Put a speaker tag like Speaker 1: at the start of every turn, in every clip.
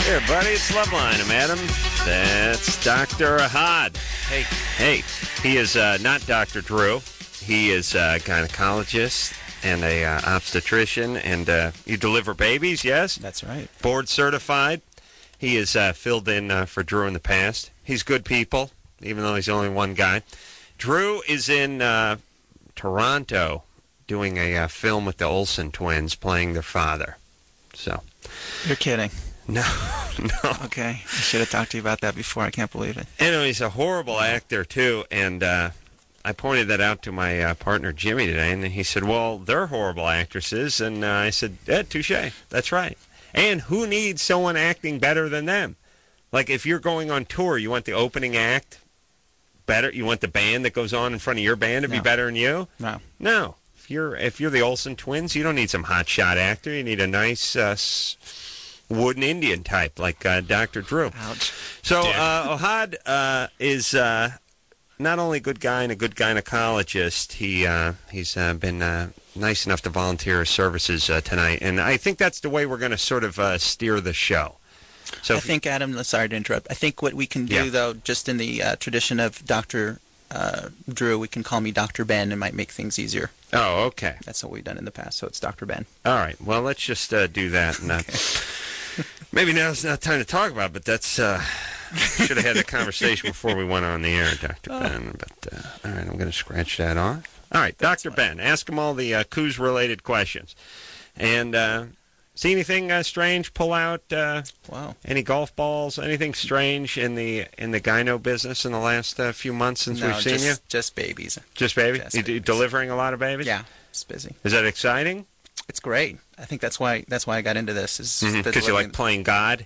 Speaker 1: Here, buddy, it's Loveline. I'm Adam. That's Dr. Ahad. Hey. He is not Dr. Drew. He is a gynecologist and a obstetrician, and you deliver babies, yes?
Speaker 2: That's right.
Speaker 1: Board certified. He has filled in for Drew in the past. He's good people, even though he's only one guy. Drew is in Toronto doing a film with the Olsen twins, playing their father. So,
Speaker 2: You're kidding.
Speaker 1: No.
Speaker 2: Okay. I should have talked to you about that before. I can't believe it.
Speaker 1: Anyway, he's a horrible actor, too, and I pointed that out to my partner, Jimmy, today, and he said, well, they're horrible actresses, and I said, yeah, touche. That's right. And who needs someone acting better than them? Like, if you're going on tour, you want the opening act better? You want the band that goes on in front of your band to be better than you? No. If you're the Olsen twins, you don't need some hotshot actor. You need a nice wooden Indian type like Dr. Drew.
Speaker 2: Ouch.
Speaker 1: So Ohad is not only a good guy and a good gynecologist, he's been nice enough to volunteer his services tonight. And I think that's the way we're going to sort of steer the show. So
Speaker 2: I think, Adam, sorry to interrupt. I think what we can do, though, just in the tradition of Dr. Drew, we can call me Dr. Ben. It might make things easier.
Speaker 1: Oh, okay.
Speaker 2: That's what we've done in the past, so it's Dr. Ben.
Speaker 1: All right. Well, let's just do that. And, maybe now's not time to talk about it, but that's... should have had the conversation before we went on the air, Dr. Ben. But, all right, I'm going to scratch that off. All right, Dr. Ben, ask him all the coos-related questions. And see anything strange pull out?
Speaker 2: Wow.
Speaker 1: Any golf balls? Anything strange in the gyno business in the last few months since we've seen you?
Speaker 2: Just babies.
Speaker 1: Just babies?
Speaker 2: Just
Speaker 1: You
Speaker 2: babies.
Speaker 1: delivering a lot of babies?
Speaker 2: Yeah, it's busy.
Speaker 1: Is that exciting?
Speaker 2: It's great. I think that's why I got into this.
Speaker 1: Because you like playing God?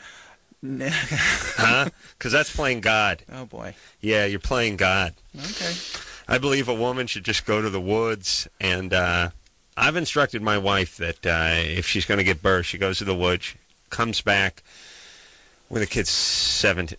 Speaker 1: Huh? Because that's playing God.
Speaker 2: Oh, boy.
Speaker 1: Yeah, you're playing God.
Speaker 2: Okay.
Speaker 1: I believe a woman should just go to the woods, and I've instructed my wife that if she's going to give birth, she goes to the woods, comes back when the kid's 17,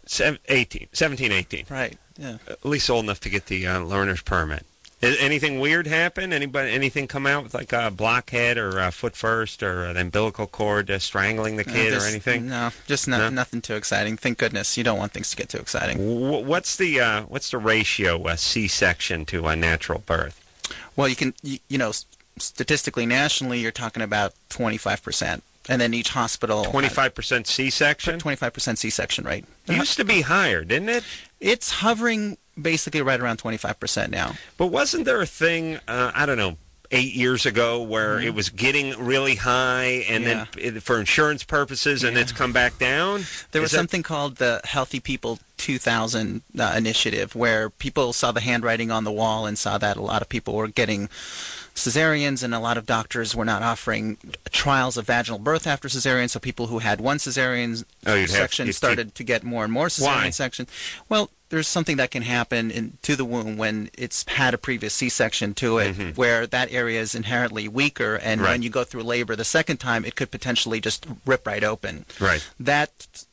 Speaker 1: 18.
Speaker 2: Right, yeah.
Speaker 1: At least old enough to get the learner's permit. Anything weird happen? Anything come out with like a blockhead or foot first or an umbilical cord strangling the kid or anything?
Speaker 2: No, just nothing too exciting. Thank goodness. You don't want things to get too exciting.
Speaker 1: What's the ratio C-section to a natural birth?
Speaker 2: Well, you know, statistically, nationally, you're talking about 25%. And then each hospital...
Speaker 1: 25% C-section?
Speaker 2: 25% C-section rate.
Speaker 1: It used to be higher, didn't it?
Speaker 2: It's hovering basically right around 25% now.
Speaker 1: But wasn't there a thing, I don't know, 8 years ago where it was getting really high and then for insurance purposes and it's come back down?
Speaker 2: There was something called the Healthy People 2000 initiative where people saw the handwriting on the wall and saw that a lot of people were getting cesareans, and a lot of doctors were not offering trials of vaginal birth after cesarean, so people who had one cesarean section started to get more and more cesarean sections. Well, there's something that can happen to the womb when it's had a previous C-section to it, where that area is inherently weaker, and when you go through labor the second time, it could potentially just rip right open.
Speaker 1: Right.
Speaker 2: That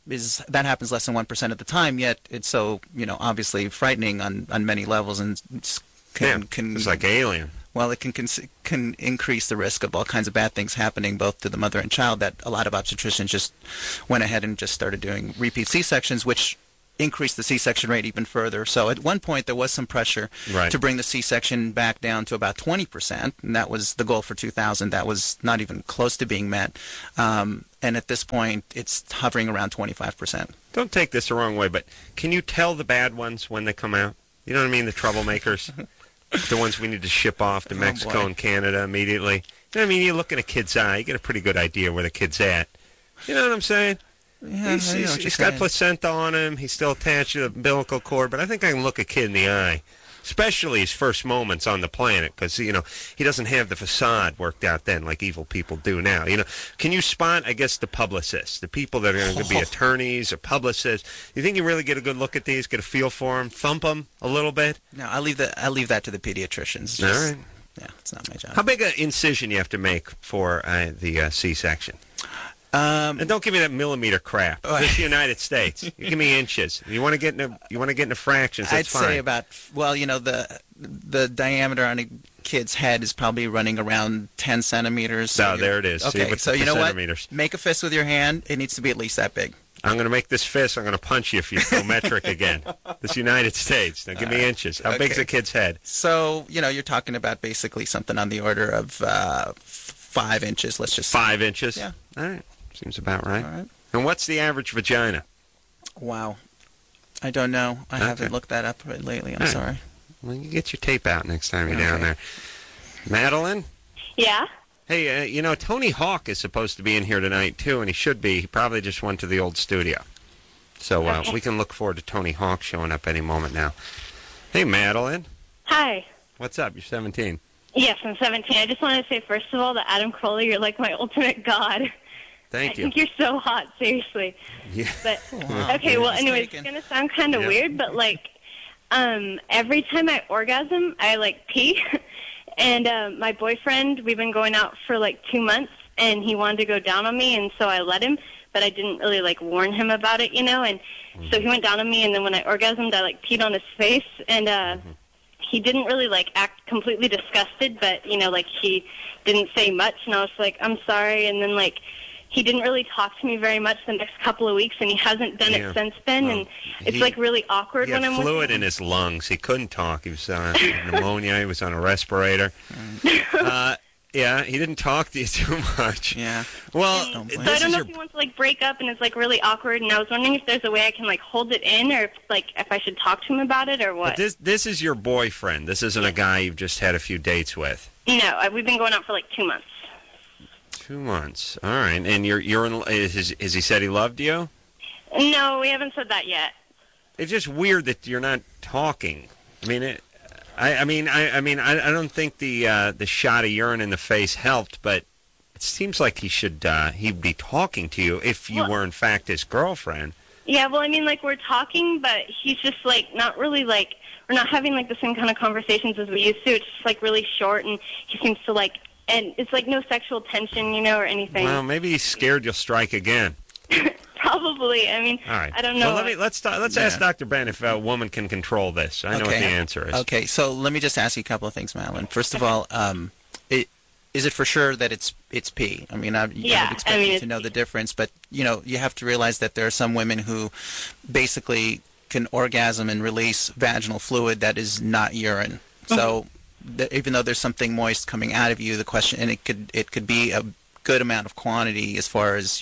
Speaker 2: happens less than 1% of the time, yet it's so, obviously frightening on many levels, and can
Speaker 1: it's like Alien.
Speaker 2: Well, it can increase the risk of all kinds of bad things happening both to the mother and child, that a lot of obstetricians just went ahead and just started doing repeat C-sections, which increased the C-section rate even further. So at one point there was some pressure to bring the C-section back down to about 20%, and that was the goal for 2000. That was not even close to being met. And at this point it's hovering around 25%.
Speaker 1: Don't take this the wrong way, but can you tell the bad ones when they come out? You know what I mean? The troublemakers. The ones we need to ship off to Mexico and Canada immediately. You know what I mean? You look in a kid's eye, you get a pretty good idea where the kid's at. You know what I'm saying?
Speaker 2: Yeah,
Speaker 1: he's got placenta on him. He's still attached to the umbilical cord, but I think I can look a kid in the eye, especially his first moments on the planet, because he doesn't have the facade worked out then like evil people do now. Can you spot, I guess, the publicists, the people that are going to be attorneys or publicists? You think you really get a good look at these, get a feel for them, thump them a little bit?
Speaker 2: No, I leave that to the pediatricians.
Speaker 1: All right.
Speaker 2: Yeah, it's not my job.
Speaker 1: How big an incision you have to make for the C-section? And don't give me that millimeter crap. It's the United States. You give me inches. You want to get into fractions. That's
Speaker 2: I'd
Speaker 1: fine.
Speaker 2: say about the diameter on kid's head is probably running around 10 centimeters.
Speaker 1: So there it is.
Speaker 2: Okay,
Speaker 1: See,
Speaker 2: so you know what?
Speaker 1: Centimeters.
Speaker 2: Make a fist with your hand. It needs to be at least that big.
Speaker 1: I'm going to make this fist. I'm going to punch you if you go metric again. This United States. Now give me inches. How big's the kid's head?
Speaker 2: So, you're talking about basically something on the order of 5 inches, let's just say.
Speaker 1: 5 inches?
Speaker 2: Yeah.
Speaker 1: All right. Seems about right.
Speaker 2: All right.
Speaker 1: And what's the average vagina?
Speaker 2: Wow. I don't know. I haven't looked that up lately. I'm sorry.
Speaker 1: Well, you get your tape out next time you're down there. Madeline?
Speaker 3: Yeah?
Speaker 1: Hey, Tony Hawk is supposed to be in here tonight, too, and he should be. He probably just went to the old studio. So we can look forward to Tony Hawk showing up any moment now. Hey, Madeline.
Speaker 3: Hi.
Speaker 1: What's up? You're 17.
Speaker 3: Yes, I'm 17. I just wanted to say, first of all, that Adam Crowley, you're like my ultimate god.
Speaker 1: Thank you.
Speaker 3: I think you're so hot, seriously.
Speaker 1: Yeah.
Speaker 3: But
Speaker 2: Wow.
Speaker 3: okay, well, anyways, it's going to sound kind of weird, but, every time I orgasm, I, pee. And my boyfriend, we've been going out for, 2 months, and he wanted to go down on me, and so I let him, but I didn't really, warn him about it, and so he went down on me, and then when I orgasmed, I, peed on his face, and he didn't really, act completely disgusted, but, he didn't say much, and I was like, I'm sorry, and then, he didn't really talk to me very much the next couple of weeks, and he hasn't done it since then, and it's, really awkward when I'm with him.
Speaker 1: He had fluid in his lungs. He couldn't talk. He was pneumonia. He was on a respirator. Yeah, he didn't talk to you too much.
Speaker 2: Yeah.
Speaker 1: Well,
Speaker 3: so I don't know if he wants to, break up, and it's, really awkward, and I was wondering if there's a way I can, hold it in, or if I should talk to him about it, or what.
Speaker 1: But this is your boyfriend. This isn't a guy you've just had a few dates with.
Speaker 3: No, we've been going out for, 2 months.
Speaker 1: 2 months. All right. And you're in. Has he said he loved you?
Speaker 3: No, we haven't said that yet.
Speaker 1: It's just weird that you're not talking. I mean, I don't think the shot of urine in the face helped, but it seems like he'd be talking to you if you were in fact his girlfriend.
Speaker 3: Yeah, well, we're talking, but he's just not really we're not having the same kind of conversations as we used to. It's just really short, and he seems to and it's no sexual tension, or anything.
Speaker 1: Well, maybe he's scared you'll strike again.
Speaker 3: Probably. All right. I don't know.
Speaker 1: Well, let's ask Dr. Ben if a woman can control this. I know what the answer is.
Speaker 2: Okay, so let me just ask you a couple of things, Madeline. First of all, is it for sure that it's pee? I would expect you to know the difference, but you have to realize that there are some women who basically can orgasm and release vaginal fluid that is not urine. So even though there's something moist coming out of you, the question, and it could be a good amount of quantity as far as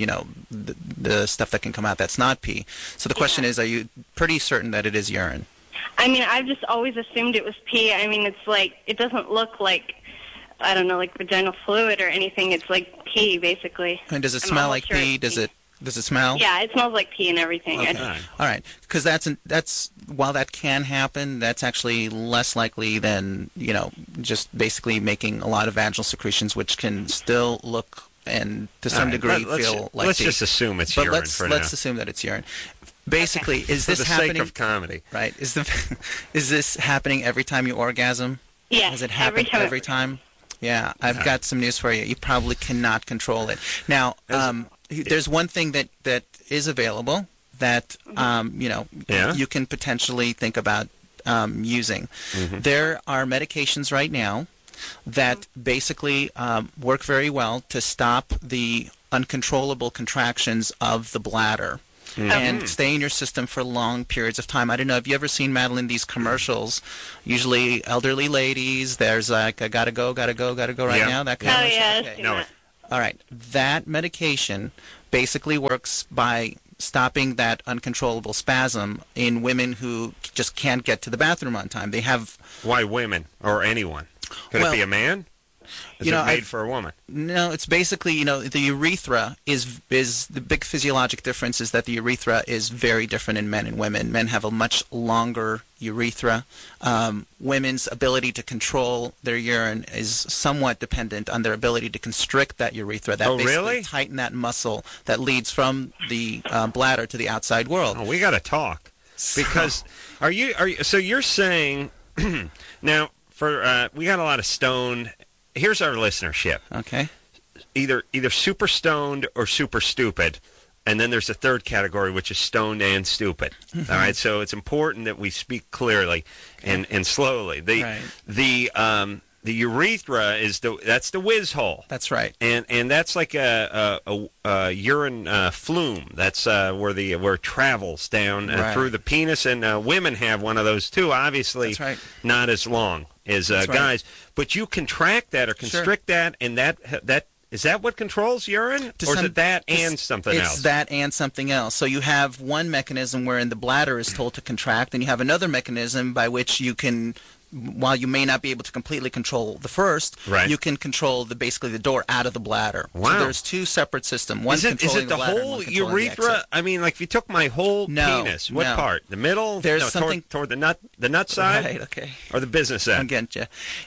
Speaker 2: the stuff that can come out that's not pee. So the question is, are you pretty certain that it is urine?
Speaker 3: I've just always assumed it was pee. It's it doesn't look like, I don't know, vaginal fluid or anything. It's pee, basically.
Speaker 2: And does it smell like pee? Does it smell?
Speaker 3: Yeah, it smells like pee and everything.
Speaker 2: Okay. All right, because that's while that can happen, that's actually less likely than just basically making a lot of vaginal secretions, which can still look and to some degree feel like
Speaker 1: let's
Speaker 2: pee.
Speaker 1: Just assume it's urine for now.
Speaker 2: Let's assume that it's urine. Basically, is
Speaker 1: for
Speaker 2: this
Speaker 1: the
Speaker 2: happening?
Speaker 1: Sake of comedy,
Speaker 2: right? Is this happening every time you orgasm?
Speaker 3: Yeah.
Speaker 2: Does it happen every time? Yeah, I've got some news for you. You probably cannot control it. Now, there's one thing that is available that you can potentially think about using. Mm-hmm. There are medications right now that basically work very well to stop the uncontrollable contractions of the bladder. Mm-hmm. And stay in your system for long periods of time. I don't know, have you ever seen, Madeline, these commercials? Usually elderly ladies, there's I gotta go right now, that kind of
Speaker 3: yes.
Speaker 2: okay.
Speaker 1: No.
Speaker 2: All right, that medication basically works by stopping that uncontrollable spasm in women who just can't get to the bathroom on time. They have...
Speaker 1: Why women or anyone? Could it be a man? Is it made for a woman?
Speaker 2: No, it's basically, the urethra is the big physiologic difference is that the urethra is very different in men and women. Men have a much longer urethra. Women's ability to control their urine is somewhat dependent on their ability to constrict that urethra. That basically tighten that muscle that leads from the bladder to the outside world.
Speaker 1: Oh, we got to talk. Because so you're saying now we got a lot of stoned. Here's our listenership.
Speaker 2: Okay.
Speaker 1: Either super stoned or super stupid, and then there's a third category, which is stoned and stupid. Mm-hmm. All right, so it's important that we speak clearly and slowly. The the urethra is that's the whiz hole.
Speaker 2: That's right.
Speaker 1: And that's like a urine flume. That's where it travels down through the penis, and women have one of those too. Obviously,
Speaker 2: That's right.
Speaker 1: not as long as
Speaker 2: That's right.
Speaker 1: guys, but you contract that or constrict that, and that is that what controls urine, or is it that and something else?
Speaker 2: It's that and something else. So you have one mechanism wherein the bladder is told to contract, and you have another mechanism by which you can, while you may not be able to completely control the first,
Speaker 1: Right.
Speaker 2: you can control basically the door out of the bladder.
Speaker 1: Wow.
Speaker 2: So there's two separate systems. One
Speaker 1: Is it
Speaker 2: controlling
Speaker 1: the
Speaker 2: bladder and
Speaker 1: whole
Speaker 2: one controlling the
Speaker 1: urethra?
Speaker 2: exit.
Speaker 1: I mean, like if you took my whole
Speaker 2: No,
Speaker 1: penis, what
Speaker 2: no.
Speaker 1: part? The middle?
Speaker 2: There's
Speaker 1: no,
Speaker 2: something
Speaker 1: toward the nut side,
Speaker 2: Right, okay.
Speaker 1: or the business
Speaker 2: I
Speaker 1: end?
Speaker 2: get you.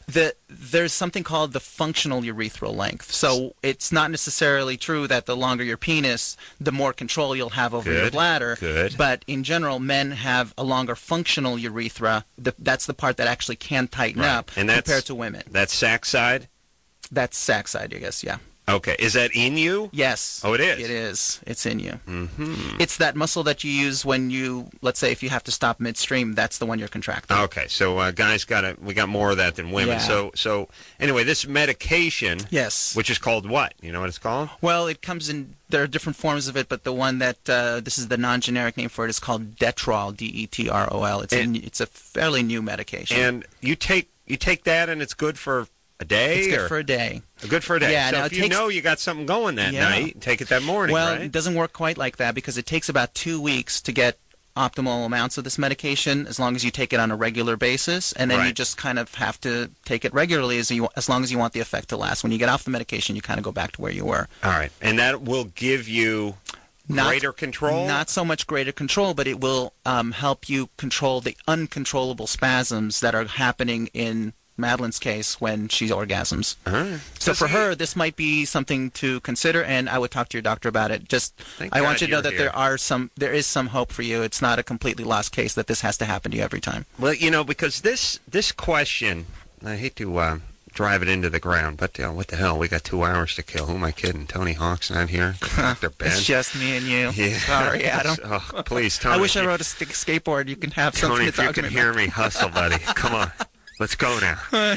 Speaker 2: There's something called the functional urethral length. So it's not necessarily true that the longer your penis, the more control you'll have over your
Speaker 1: Good,
Speaker 2: bladder.
Speaker 1: good.
Speaker 2: But in general, men have a longer functional urethra. That's the part that actually can tighten
Speaker 1: Right.
Speaker 2: up
Speaker 1: And that's-
Speaker 2: compared to women.
Speaker 1: That's sac side.
Speaker 2: That's sac side, I guess, yeah.
Speaker 1: Okay, is that in you?
Speaker 2: Yes.
Speaker 1: Oh, it is?
Speaker 2: It is. It's in you.
Speaker 1: Mm-hmm.
Speaker 2: It's that muscle that you use when you, let's say, if you have to stop midstream, that's the one you're contracting.
Speaker 1: Okay, so guys we got more of that than women.
Speaker 2: Yeah.
Speaker 1: So anyway, this medication,
Speaker 2: Yes.
Speaker 1: which is called what? You know what it's called?
Speaker 2: Well, it comes in, there are different forms of it, but the one that, this is the non-generic name for it, is called Detrol, D-E-T-R-O-L. It's a fairly new medication.
Speaker 1: And you take that, and it's good for a day?
Speaker 2: It's good
Speaker 1: or?
Speaker 2: for a day.
Speaker 1: Good for a day.
Speaker 2: Yeah,
Speaker 1: so
Speaker 2: now
Speaker 1: if
Speaker 2: it
Speaker 1: you
Speaker 2: takes-
Speaker 1: know you got something going that
Speaker 2: Yeah.
Speaker 1: night, take it that morning,
Speaker 2: Well,
Speaker 1: right?
Speaker 2: it doesn't work quite like that because it takes about 2 weeks to get optimal amounts of this medication as long as you take it on a regular basis, and then you
Speaker 1: Right.
Speaker 2: just kind of have to take it regularly as long as you want the effect to last. When you get off the medication, you kind of go back to where you were.
Speaker 1: All right. And that will give you greater control?
Speaker 2: Not so much greater control, but it will help you control the uncontrollable spasms that are happening in Madeline's case when she orgasms.
Speaker 1: Uh-huh.
Speaker 2: So for her, this might be something to consider, and I would talk to your doctor about it.
Speaker 1: Thank
Speaker 2: I want
Speaker 1: God
Speaker 2: you to know
Speaker 1: you're
Speaker 2: that
Speaker 1: here.
Speaker 2: there is some hope for you. It's not a completely lost case that this has to happen to you every time.
Speaker 1: Well, because this question, I hate to drive it into the ground, but what the hell? We got 2 hours to kill. Who am I kidding? Tony Hawk's not here. Dr. Ben.
Speaker 2: It's just me and you.
Speaker 1: Yeah.
Speaker 2: Sorry, Adam.
Speaker 1: Oh, please, Tony.
Speaker 2: I wish I rode a skateboard. You can have something
Speaker 1: Tony,
Speaker 2: to
Speaker 1: if you
Speaker 2: talk
Speaker 1: can
Speaker 2: about.
Speaker 1: hear me, hustle, buddy. Come on. Let's go now.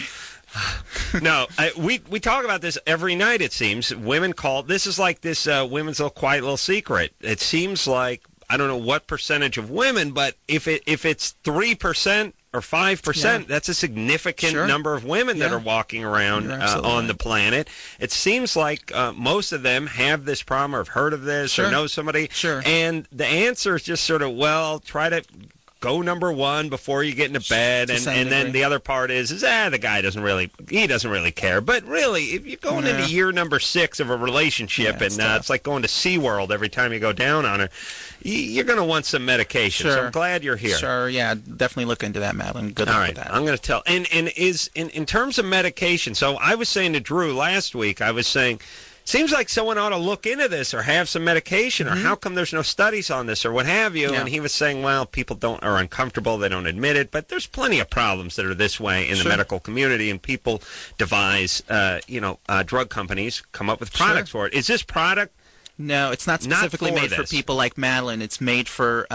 Speaker 1: No, we talk about this every night, it seems. Women call. This is like this women's little quiet little secret. It seems like, I don't know what percentage of women, but if it's 3% or 5%, that's a significant number of women that are walking around on the planet. It seems like most of them have this problem or have heard of this or know somebody.
Speaker 2: Sure.
Speaker 1: And the answer is just sort of, well, try to go number one before you get into bed, and then the other part is the guy doesn't really care. But really, if you're going into year number 6 of a relationship, and it's like going to SeaWorld every time you go down on her, you're going to want some medication. So I'm glad you're here.
Speaker 2: Sure, yeah, definitely look into that, Madeline. Good luck with that.
Speaker 1: I'm going to tell. And is in terms of medication. So I was saying to Drew last week, I was saying, seems like someone ought to look into this or have some medication, or how come there's no studies on this or what have you. And he was saying, well, people are uncomfortable, they don't admit it, but there's plenty of problems that are this way in the medical community, and people devise, drug companies come up with products for it. Is this product?
Speaker 2: No, it's not specifically made for people like Madeline. It's made for,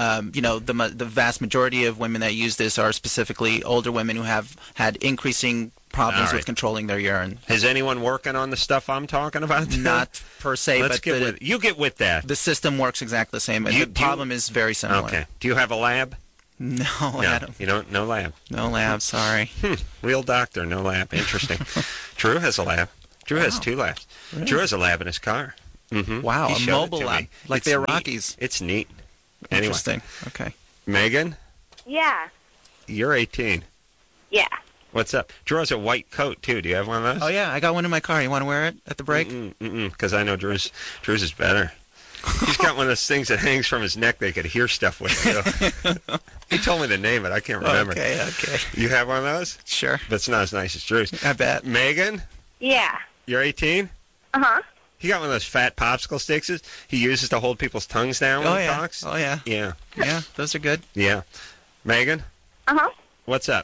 Speaker 2: the vast majority of women that use this are specifically older women who have had increasing problems with controlling their urine.
Speaker 1: Is anyone working on the stuff I'm talking about?
Speaker 2: Not per se,
Speaker 1: but you get with that.
Speaker 2: The system works exactly the same. The problem is very similar.
Speaker 1: Okay. Do you have a lab?
Speaker 2: No, Adam.
Speaker 1: You don't? No lab.
Speaker 2: No lab, sorry.
Speaker 1: Real doctor, no lab. Interesting. Drew has a lab. Drew has 2 labs. Really? Drew has a lab in his car. Mm-hmm.
Speaker 2: Wow, a mobile lab, like the Iraqis.
Speaker 1: It's neat. Anyway.
Speaker 2: Interesting. Okay.
Speaker 1: Megan?
Speaker 3: Yeah.
Speaker 1: You're 18.
Speaker 3: Yeah.
Speaker 1: What's up? Drew has a white coat, too. Do you have one of those?
Speaker 2: Oh, yeah, I got one in my car. You want to wear it at the break?
Speaker 1: Because I know Drew's is better. He's got one of those things that hangs from his neck they could hear stuff with, too. He told me the name, but I can't remember.
Speaker 2: Okay.
Speaker 1: You have one of those?
Speaker 2: Sure.
Speaker 1: But it's not as nice as Drew's.
Speaker 2: I bet.
Speaker 3: Megan?
Speaker 1: Yeah. You're 18?
Speaker 3: Uh-huh.
Speaker 1: He got one of those fat popsicle sticks he uses to hold people's tongues down when he talks.
Speaker 2: Oh, yeah.
Speaker 1: Yeah.
Speaker 2: Yeah, those are good.
Speaker 1: Yeah. Megan?
Speaker 3: Uh-huh.
Speaker 1: What's up?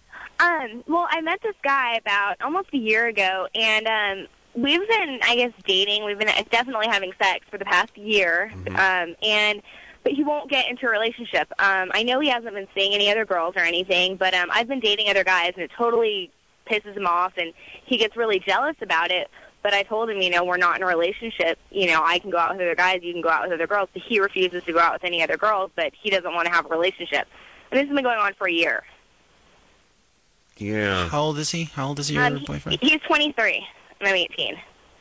Speaker 3: Well, I met this guy about almost a year ago, and we've been, I guess, dating. We've been definitely having sex for the past year, but he won't get into a relationship. I know he hasn't been seeing any other girls or anything, but I've been dating other guys, and it totally pisses him off, and he gets really jealous about it. But I told him, we're not in a relationship. I can go out with other guys, you can go out with other girls. But he refuses to go out with any other girls, but he doesn't want to have a relationship. And this has been going on for a year.
Speaker 1: Yeah.
Speaker 2: How old is he? How old is your boyfriend?
Speaker 3: He's 23, and I'm 18.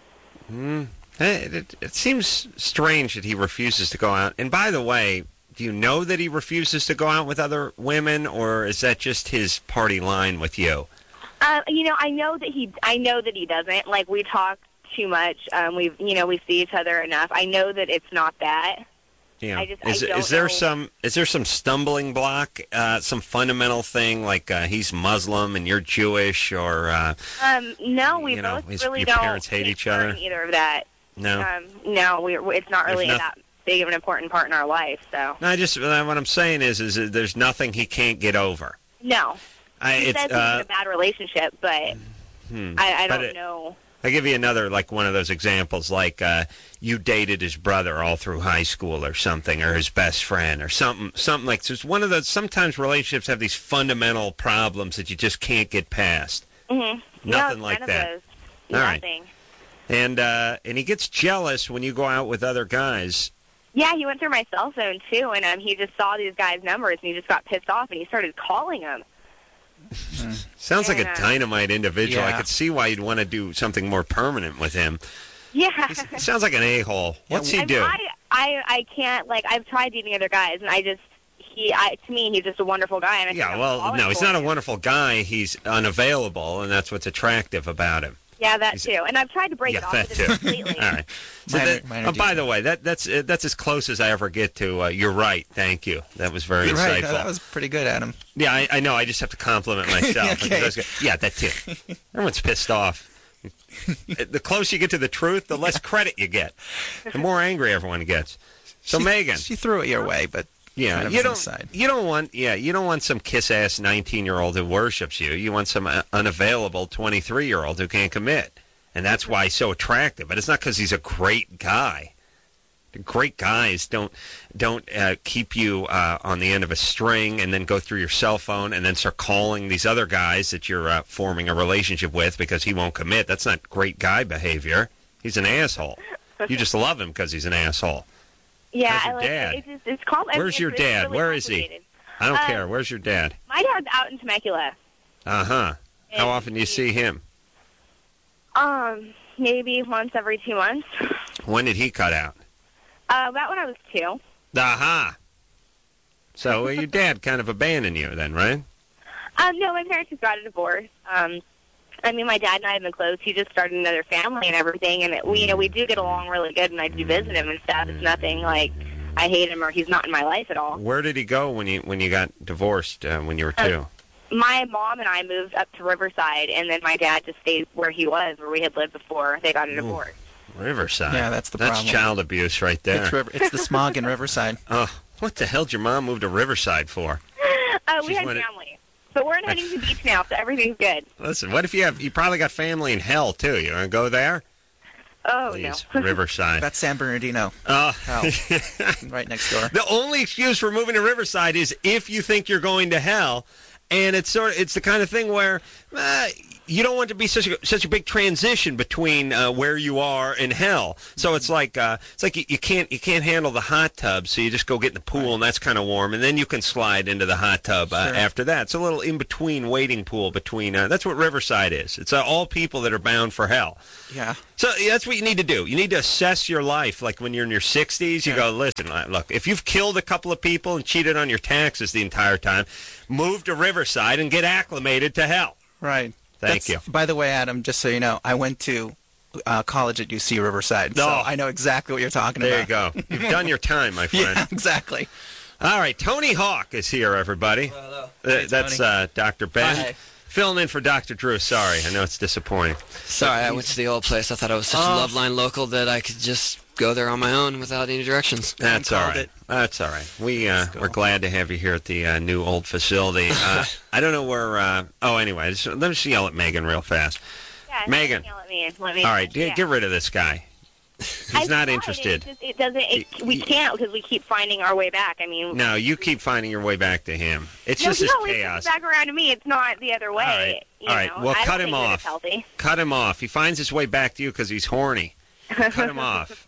Speaker 1: It seems strange that he refuses to go out. And by the way, do you know that he refuses to go out with other women, or is that just his party line with you?
Speaker 3: I know that he doesn't. Like, we talk too much. We see each other enough. I know that it's not that.
Speaker 1: Yeah.
Speaker 3: Is there
Speaker 1: some stumbling block, some fundamental thing like he's Muslim and you're Jewish, or
Speaker 3: no, we both really
Speaker 1: your
Speaker 3: don't.
Speaker 1: Parents hate each other.
Speaker 3: Either of that.
Speaker 1: No.
Speaker 3: No, it's not really that big of an important part in our life. So.
Speaker 1: No, what I'm saying is there's nothing he can't get over.
Speaker 3: No. He says he's in a bad relationship, but I don't know.
Speaker 1: I'll give you another, like one of those examples, like you dated his brother all through high school or something, or his best friend or something like this. One of those, sometimes relationships have these fundamental problems that you just can't get past.
Speaker 3: Mm-hmm.
Speaker 1: Nothing like that.
Speaker 3: Nothing.
Speaker 1: Right. And he gets jealous when you go out with other guys.
Speaker 3: Yeah, he went through my cell phone, too, and he just saw these guys' numbers, and he just got pissed off, and he started calling them.
Speaker 1: Sounds like a dynamite individual.
Speaker 2: Yeah.
Speaker 1: I could see why you'd want to do something more permanent with him.
Speaker 3: Yeah.
Speaker 1: He sounds like an a-hole. What's he do?
Speaker 3: I can't, I've tried dating other guys, and to me, he's just a wonderful guy. And
Speaker 1: he's not a wonderful guy. He's unavailable, and that's what's attractive about him.
Speaker 3: Yeah, that too. And I've tried to break it off with him completely.
Speaker 1: All right. So by the way, that's as close as I ever get to you're right, thank you. That was very insightful.
Speaker 2: That was pretty good, Adam.
Speaker 1: Yeah, I know. I just have to compliment myself.
Speaker 2: Okay.
Speaker 1: Yeah, that too. Everyone's pissed off. The closer you get to the truth, the less credit you get. The more angry everyone gets. So Megan.
Speaker 2: She threw it your way, but...
Speaker 1: Yeah, you don't want some kiss-ass 19-year-old who worships you. You want some unavailable 23-year-old who can't commit, and that's why he's so attractive. But it's not because he's a great guy. The great guys don't keep you on the end of a string and then go through your cell phone and then start calling these other guys that you're forming a relationship with because he won't commit. That's not great guy behavior. He's an asshole. You just love him because he's an asshole.
Speaker 3: Yeah,
Speaker 1: I like dad?
Speaker 3: it. It's called.
Speaker 1: Where's your dad?
Speaker 3: Really
Speaker 1: Where is he? I don't care. Where's your dad?
Speaker 3: My dad's out in Temecula.
Speaker 1: Uh-huh. How often do you see him?
Speaker 3: Maybe once every 2 months.
Speaker 1: When did he cut out?
Speaker 3: About when I was 2.
Speaker 1: Aha. So your dad kind of abandoned you then, right?
Speaker 3: No, my parents just got a divorce. My dad and I have been close. He just started another family and everything, and we do get along really good, and I do visit him and stuff. It's nothing like I hate him or he's not in my life at all.
Speaker 1: Where did he go when you got divorced when you were 2?
Speaker 3: My mom and I moved up to Riverside, and then my dad just stayed where he was, where we had lived before they got a divorce.
Speaker 1: Riverside.
Speaker 2: Yeah, that's the problem.
Speaker 1: That's child abuse right there.
Speaker 2: It's the smog in Riverside.
Speaker 1: Oh, what the hell did your mom move to Riverside for?
Speaker 3: We had family. But we're in Huntington Beach now, so everything's good.
Speaker 1: Listen, what if you probably got family in hell, too? You want to go there?
Speaker 3: Oh,
Speaker 1: Please,
Speaker 3: no.
Speaker 1: Riverside.
Speaker 2: That's San Bernardino.
Speaker 1: Oh.
Speaker 2: Hell. Right next door.
Speaker 1: The only excuse for moving to Riverside is if you think you're going to hell, and it's the kind of thing where you don't want to be such a big transition between where you are and hell. So it's like you can't handle the hot tub, so you just go get in the pool, and that's kind of warm, and then you can slide into the hot tub after that. It's a little in between waiting pool between. That's what Riverside is. It's all people that are bound for hell.
Speaker 2: Yeah.
Speaker 1: So that's what you need to do. You need to assess your life. Like when you're in your 60s, you go, listen, look, if you've killed a couple of people and cheated on your taxes the entire time, move to Riverside and get acclimated to hell.
Speaker 2: Right.
Speaker 1: Thank you.
Speaker 2: By the way, Adam, just so you know, I went to college at UC Riverside, so I know exactly what you're talking about.
Speaker 1: There you go. You've done your time, my friend.
Speaker 2: Yeah, exactly.
Speaker 1: All right, Tony Hawk is here, everybody.
Speaker 4: Hello.
Speaker 1: That's Dr. Ben.
Speaker 4: Hi.
Speaker 1: Filling in for Dr. Drew. Sorry, I know it's disappointing.
Speaker 4: Sorry, I went to the old place. I thought I was such a Loveline local that I could just go there on my own without any directions.
Speaker 1: That's all right. That's all right. We're glad to have you here at the new old facility. I don't know where. Anyway, let me just yell at Megan real fast.
Speaker 3: Yeah,
Speaker 1: Megan.
Speaker 3: Yell at me. Let me.
Speaker 1: All right, get rid of this guy. He's not interested.
Speaker 5: It doesn't. We can't because we keep finding our way back. I mean,
Speaker 1: No, you keep finding your way back to him. It's
Speaker 5: no,
Speaker 1: just this
Speaker 5: he always
Speaker 1: chaos.
Speaker 5: comes back around to me. It's not the other way.
Speaker 1: All right.
Speaker 5: You
Speaker 1: All right.
Speaker 5: know?
Speaker 1: Well,
Speaker 5: I
Speaker 1: cut
Speaker 5: don't
Speaker 1: him
Speaker 5: think that
Speaker 1: off.
Speaker 5: it's healthy.
Speaker 1: Cut him off. He finds his way back to you because he's horny. Cut him off.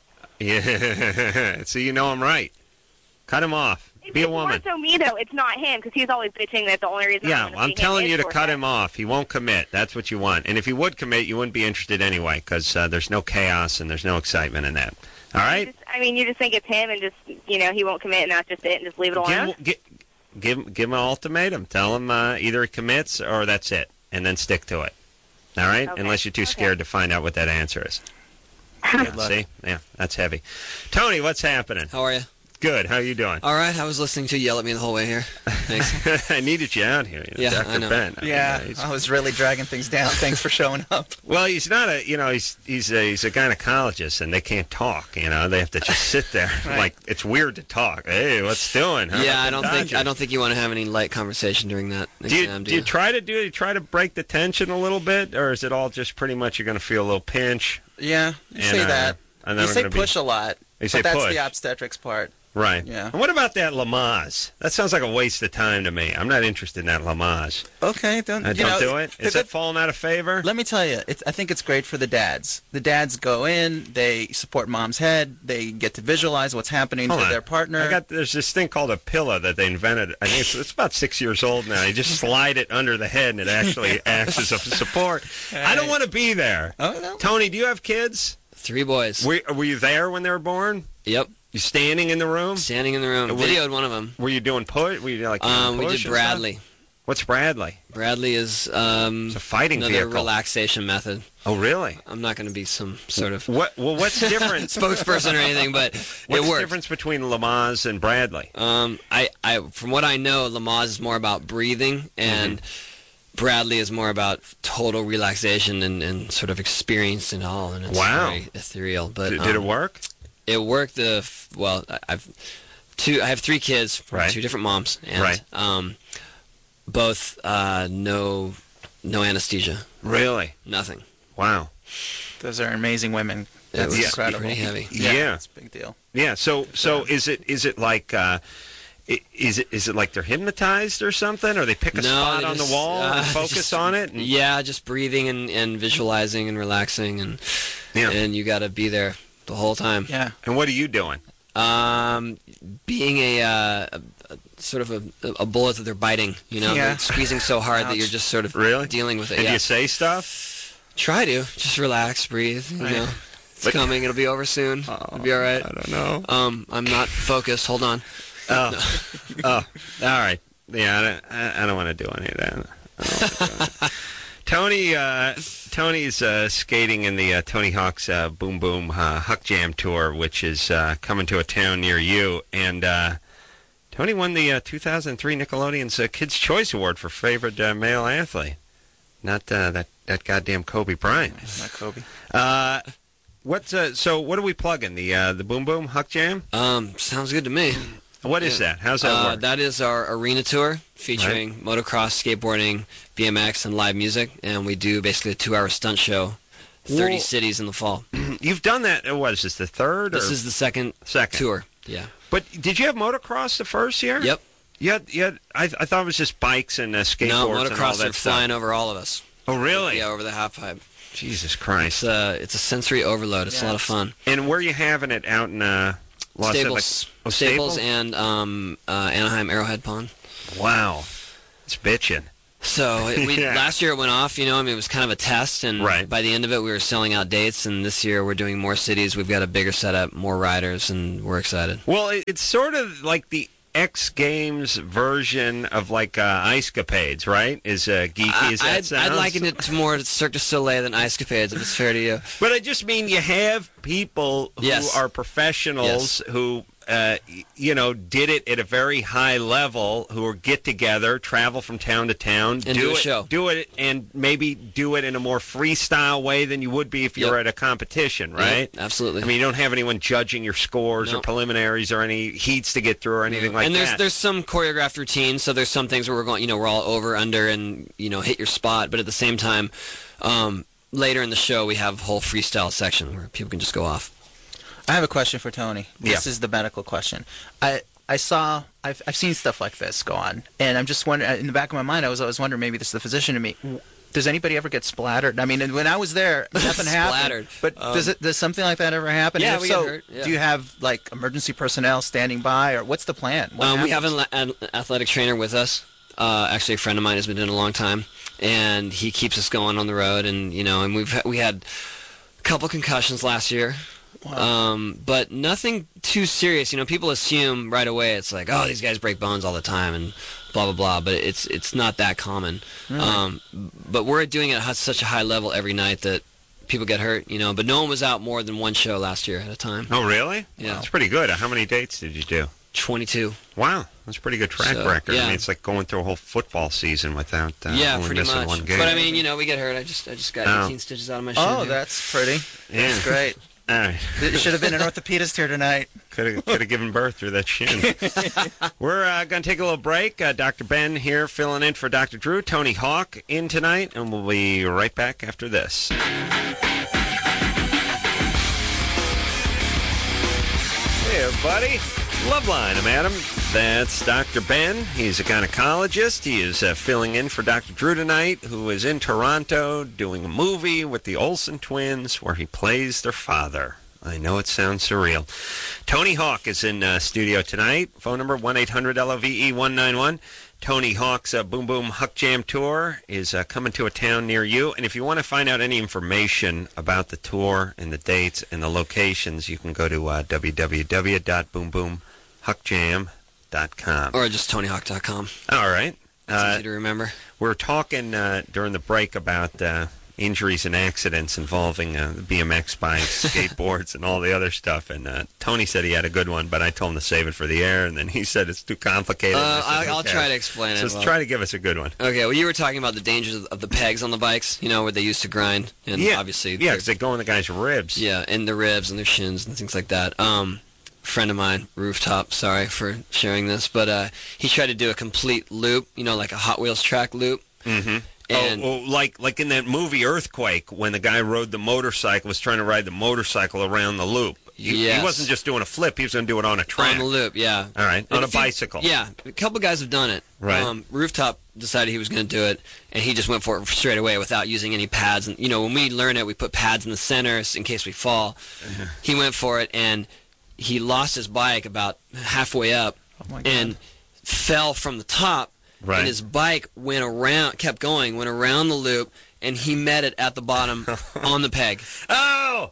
Speaker 1: Yeah. So you know I'm right. Cut him off. Be a woman.
Speaker 5: It's more so me though. It's not him because he's always bitching that the only reason.
Speaker 1: Yeah, I'm telling you to cut
Speaker 5: him.
Speaker 1: him off. He won't commit. That's what you want. And if he would commit, you wouldn't be interested anyway because there's no chaos and there's no excitement in that. All right?
Speaker 5: You just think it's him and just, he won't commit and that's just it and just leave it alone?
Speaker 1: Give him an ultimatum. Tell him either he commits or that's it. And then stick to it. All right?
Speaker 5: Okay.
Speaker 1: Unless you're too scared to find out what that answer is.
Speaker 2: Good luck.
Speaker 1: See? Yeah, that's heavy. Tony, what's happening?
Speaker 4: How are you?
Speaker 1: Good. How you doing?
Speaker 4: All right. I was listening to you yell at me the whole way here. Thanks.
Speaker 1: I needed you out here.
Speaker 4: Yeah,
Speaker 1: Dr.
Speaker 4: I know.
Speaker 1: Ben.
Speaker 2: Yeah,
Speaker 1: He's-
Speaker 2: I was really dragging things down. Thanks for showing up.
Speaker 1: Well, he's not a, he's a gynecologist, and they can't talk. They have to just sit there.
Speaker 2: Right.
Speaker 1: Like it's weird to talk. Hey, what's doing? How
Speaker 4: Yeah,
Speaker 1: about
Speaker 4: I
Speaker 1: the
Speaker 4: don't think you want to have any light conversation during that exam.
Speaker 1: Do you try to break the tension a little bit, or is it all just pretty much you're going to feel a little pinch?
Speaker 2: Yeah, you
Speaker 1: And,
Speaker 2: say that.
Speaker 1: and then
Speaker 2: You
Speaker 1: we're
Speaker 2: say
Speaker 1: gonna
Speaker 2: push a lot,
Speaker 1: You say
Speaker 2: but that's
Speaker 1: push.
Speaker 2: the obstetrics part.
Speaker 1: Right.
Speaker 2: Yeah.
Speaker 1: And what about that Lamaze? That sounds like a waste of time to me. I'm not interested in that Lamaze.
Speaker 2: Okay, don't
Speaker 1: Don't do it. Is that falling out of favor?
Speaker 2: Let me tell you, I think it's great for the dads. The dads go in, they support mom's head, they get to visualize what's happening
Speaker 1: Hold
Speaker 2: to
Speaker 1: on.
Speaker 2: their partner.
Speaker 1: There's this thing called a pillow that they invented. I think it's about 6 years old now. You just slide it under the head, and it actually acts as a support. I don't want to be there.
Speaker 2: Oh, no.
Speaker 1: Tony, do you have kids?
Speaker 4: 3 boys.
Speaker 1: Were you there when they were born?
Speaker 4: Yep.
Speaker 1: You standing in the room?
Speaker 4: Standing in the room.
Speaker 1: Were-
Speaker 4: Videoed one of them.
Speaker 1: Were you doing push? Were you like doing
Speaker 4: We
Speaker 1: push
Speaker 4: did
Speaker 1: and
Speaker 4: Bradley.
Speaker 1: stuff? What's Bradley?
Speaker 4: Bradley is
Speaker 1: It's a fighting
Speaker 4: another
Speaker 1: vehicle.
Speaker 4: relaxation method.
Speaker 1: Oh, really?
Speaker 4: I'm not going to be some sort of
Speaker 1: What's different?
Speaker 4: spokesperson or anything, but
Speaker 1: What's
Speaker 4: it
Speaker 1: the
Speaker 4: works.
Speaker 1: difference between Lamaze and Bradley?
Speaker 4: I from what I know, Lamaze is more about breathing, and Bradley is more about total relaxation and sort of experience and all. And it's
Speaker 1: Wow.
Speaker 4: very ethereal. But
Speaker 1: Did it work?
Speaker 4: It worked. I have 3 kids from
Speaker 1: Right.
Speaker 4: 2 different moms, and
Speaker 1: Right.
Speaker 4: both no anesthesia,
Speaker 1: Really?
Speaker 4: nothing.
Speaker 1: Wow.
Speaker 2: Those are amazing women.
Speaker 4: It
Speaker 2: That's
Speaker 4: was
Speaker 2: incredible.
Speaker 4: pretty heavy.
Speaker 1: Yeah.
Speaker 2: It's a big deal.
Speaker 1: Yeah. So is it like is it like they're hypnotized or something, or they pick a
Speaker 4: No,
Speaker 1: spot
Speaker 4: they
Speaker 1: on the
Speaker 4: just,
Speaker 1: wall and focus
Speaker 4: just-
Speaker 1: on it? And,
Speaker 4: Yeah, just breathing and visualizing and relaxing, and you got to be there the whole time.
Speaker 2: Yeah.
Speaker 1: And what are you doing?
Speaker 4: Being a sort of a bullet that they're biting,
Speaker 2: Yeah.
Speaker 4: they're squeezing so hard that
Speaker 2: Ouch.
Speaker 4: you're just sort of
Speaker 1: Really?
Speaker 4: dealing with it.
Speaker 1: And
Speaker 4: Yeah.
Speaker 1: do you say stuff?
Speaker 4: Try to just relax, breathe. It's
Speaker 1: But-
Speaker 4: coming. It'll be over soon. It'll be all right.
Speaker 1: I don't know.
Speaker 4: I'm not focused. Hold on.
Speaker 1: Oh, all right. Yeah, I don't want to do any of that. I don't wanna do it. Tony's skating in the Tony Hawk's Boom Boom Huck Jam Tour, which is coming to a town near you. And Tony won the 2003 Nickelodeon's Kids' Choice Award for favorite male athlete. Not that goddamn Kobe Bryant.
Speaker 2: Not Kobe.
Speaker 1: So what are we plugging? The Boom Boom Huck Jam?
Speaker 4: Sounds good to me.
Speaker 1: What is that? How's that work?
Speaker 4: That is our arena tour featuring motocross, skateboarding, BMX, and live music. And we do basically a 2-hour stunt show, 30
Speaker 1: Well-
Speaker 4: cities in the fall.
Speaker 1: You've done that. What is this? The third?
Speaker 4: This
Speaker 1: or?
Speaker 4: is the second tour. Yeah.
Speaker 1: But did you have motocross the first year?
Speaker 4: Yep.
Speaker 1: Yeah. I thought it was just bikes and skateboards
Speaker 4: No,
Speaker 1: and all
Speaker 4: motocross
Speaker 1: that
Speaker 4: are
Speaker 1: stuff.
Speaker 4: flying over all of us.
Speaker 1: Oh, really?
Speaker 4: Yeah, over the half pipe.
Speaker 1: Jesus Christ.
Speaker 4: It's a sensory overload. It's a lot of fun.
Speaker 1: And where are you having it? Out in Los
Speaker 4: Staples.
Speaker 1: Angeles?
Speaker 4: Staples and Anaheim Arrowhead Pond.
Speaker 1: Wow. It's bitching.
Speaker 4: So
Speaker 1: Yeah.
Speaker 4: last year it went off, it was kind of a test, and
Speaker 1: Right.
Speaker 4: by the end of it we were selling out dates, and this year we're doing more cities, we've got a bigger setup, more riders, and we're excited.
Speaker 1: Well, it's sort of like the X Games version of like Ice Capades, right? Is geeky as that sounds?
Speaker 4: I'd liken it to more Cirque du Soleil than Ice Capades, if it's fair to you.
Speaker 1: But I just mean you have people who
Speaker 4: Yes.
Speaker 1: are professionals who, did it at a very high level, who get together, travel from town to town,
Speaker 4: And do a show.
Speaker 1: do it, and maybe do it in a more freestyle way than you would be if you were at a competition, right?
Speaker 4: Yep, absolutely.
Speaker 1: I mean, you don't have anyone judging your scores or
Speaker 4: No.
Speaker 1: preliminaries or any heats to get through or anything like
Speaker 4: and
Speaker 1: that.
Speaker 4: there's some choreographed routines, so there's some things where we're going, we're all over, under, and hit your spot. But at the same time, later in the show we have a whole freestyle section where people can just go off.
Speaker 2: I have a question for Tony. This is the medical question. I've seen stuff like this go on, and I'm just wondering. In the back of my mind, I was always wondering, maybe this is the physician in me. Does anybody ever get splattered? I mean, when I was there, nothing happened. But does something like that ever happen?
Speaker 4: Yeah,
Speaker 2: and if
Speaker 4: we
Speaker 2: so,
Speaker 4: get hurt. Yeah.
Speaker 2: Do you have like emergency personnel standing by, or what's the plan?
Speaker 4: We have an athletic trainer with us. Actually, a friend of mine has been doing it a long time, and he keeps us going on the road. And and we had a couple concussions last year.
Speaker 2: Wow.
Speaker 4: But nothing too serious. People assume right away it's like, oh, these guys break bones all the time and blah blah blah. But it's not that common.
Speaker 2: Really?
Speaker 4: But we're doing it at such a high level every night that people get hurt. But no one was out more than one show last year at a time.
Speaker 1: Oh, really?
Speaker 4: Yeah.
Speaker 1: That's pretty good. How many dates did you do?
Speaker 4: 22.
Speaker 1: Wow, that's a pretty good track record.
Speaker 4: Yeah.
Speaker 1: I mean, it's like going through a whole football season without only
Speaker 4: pretty
Speaker 1: missing
Speaker 4: much.
Speaker 1: one game.
Speaker 4: But I mean, we get hurt. I just got 18 stitches out of my shin.
Speaker 2: Oh,
Speaker 4: here.
Speaker 2: that's pretty.
Speaker 1: Yeah.
Speaker 2: That's great.
Speaker 1: All right.
Speaker 2: It should have been an orthopedist here tonight.
Speaker 1: Could have given birth through that shin. We're going to take a little break. Dr. Ben here filling in for Dr. Drew. Tony Hawk in tonight, and we'll be right back after this. Hey, everybody. Loveline, I'm Adam. That's Dr. Ben. He's a gynecologist. He is filling in for Dr. Drew tonight, who is in Toronto doing a movie with the Olsen twins where he plays their father. I know it sounds surreal. Tony Hawk is in studio tonight. Phone number 1-800-LOVE-191. Tony Hawk's Boom Boom Huck Jam Tour is coming to a town near you. And if you want to find out any information about the tour and the dates and the locations, you can go to www.boomboomhuckjam.com.
Speaker 4: Or just TonyHawk.com.
Speaker 1: All right.
Speaker 4: It's easy to remember.
Speaker 1: We were talking during the break about injuries and accidents involving BMX bikes, skateboards, and all the other stuff. And Tony said he had a good one, but I told him to save it for the air, and then he said it's too complicated.
Speaker 4: I'll try to explain it.
Speaker 1: So try to give us a good one.
Speaker 4: Okay, well, you were talking about the dangers of the pegs on the bikes, where they used to grind. And obviously...
Speaker 1: Yeah, because they go in the guy's ribs.
Speaker 4: Yeah, in the ribs and their shins and things like that. Friend of mine, Rooftop, sorry for sharing this, but he tried to do a complete loop, like a Hot Wheels track loop.
Speaker 1: Mm-hmm.
Speaker 4: And
Speaker 1: like in that movie Earthquake, when the guy rode the motorcycle, was trying to ride the motorcycle around the loop. He wasn't just doing a flip; he was going to do it on a track.
Speaker 4: On the loop, yeah.
Speaker 1: All right, on a bicycle.
Speaker 4: Yeah, a couple guys have done it.
Speaker 1: Right.
Speaker 4: Rooftop decided he was going to do it, and he just went for it straight away without using any pads. And when we learn it, we put pads in the center in case we fall.
Speaker 1: Uh-huh.
Speaker 4: He went for it, and he lost his bike about halfway up, and fell from the top.
Speaker 1: Right.
Speaker 4: And his bike went around the loop, and he met it at the bottom on the peg.
Speaker 1: Oh!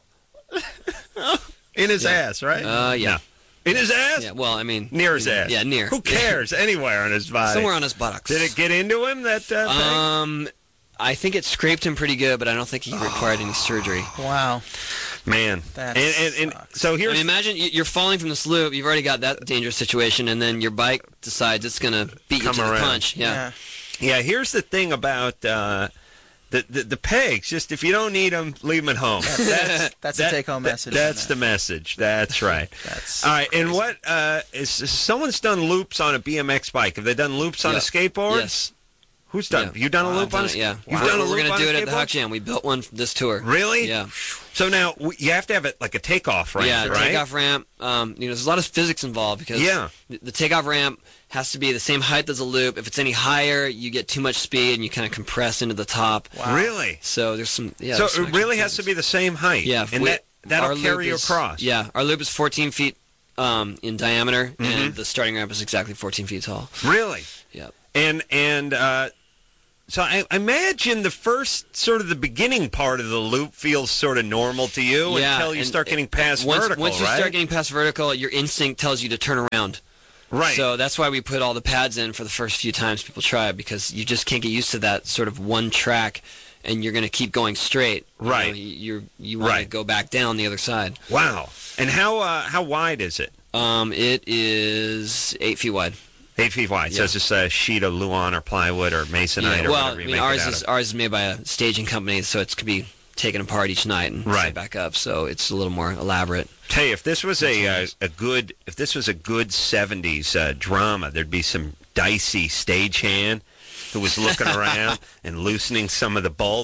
Speaker 1: In his ass, right?
Speaker 4: Yeah.
Speaker 1: In his ass?
Speaker 4: Yeah, well, I mean...
Speaker 1: Near his ass.
Speaker 4: Yeah, near.
Speaker 1: Who cares? Anywhere on his body.
Speaker 4: Somewhere on his buttocks.
Speaker 1: Did it get into him, that peg?
Speaker 4: I think it scraped him pretty good, but I don't think he required any surgery.
Speaker 2: Wow.
Speaker 1: Man. And so here's...
Speaker 4: I mean, imagine you're falling from this loop, you've already got that dangerous situation, and then your bike decides it's going to beat you to the punch. Yeah,
Speaker 1: here's the thing about the pegs. Just if you don't need them, leave them at home.
Speaker 2: That's the take-home message.
Speaker 1: That's the message. That's right. All right, crazy. And what is someone's done loops on a BMX bike? Have they done loops on a skateboard?
Speaker 4: Yes.
Speaker 1: Who's done? Have you done a loop on it?
Speaker 4: Yeah.
Speaker 1: You've done a loop
Speaker 4: We're going
Speaker 1: on
Speaker 4: to do it
Speaker 1: a
Speaker 4: at the Huck Jam. We built one for this tour.
Speaker 1: Really?
Speaker 4: Yeah.
Speaker 1: So now you have to have it like a takeoff ramp,
Speaker 4: right?
Speaker 1: Yeah,
Speaker 4: takeoff ramp. There's a lot of physics involved because the takeoff ramp has to be the same height as a loop. If it's any higher, you get too much speed and you kind of compress into the top.
Speaker 1: Wow. Really?
Speaker 4: So there's some. Yeah.
Speaker 1: So it really has to be the same height.
Speaker 4: Yeah.
Speaker 1: And that'll carry you across.
Speaker 4: Yeah. Our loop is 14 feet in diameter, and the starting ramp is exactly 14 feet tall.
Speaker 1: Really?
Speaker 4: Yeah.
Speaker 1: And so I imagine the first sort of the beginning part of the loop feels sort of normal to you until you start getting past vertical,
Speaker 4: Once you start getting past vertical, your instinct tells you to turn around.
Speaker 1: Right.
Speaker 4: So that's why we put all the pads in for the first few times people try it, because you just can't get used to that sort of one track, and you're going to keep going straight.
Speaker 1: Right.
Speaker 4: You want to go back down the other side.
Speaker 1: Wow. And how wide is it?
Speaker 4: It is 8 feet wide.
Speaker 1: 8 feet wide. So it's just a sheet of Luan or plywood or masonite or whatever you make it out of.
Speaker 4: Ours is made by a staging company, so it could be taken apart each night and set back up. So it's a little more elaborate.
Speaker 1: Hey, if this was a good 70s drama, there'd be some dicey stagehand who was looking around and loosening some of the bolts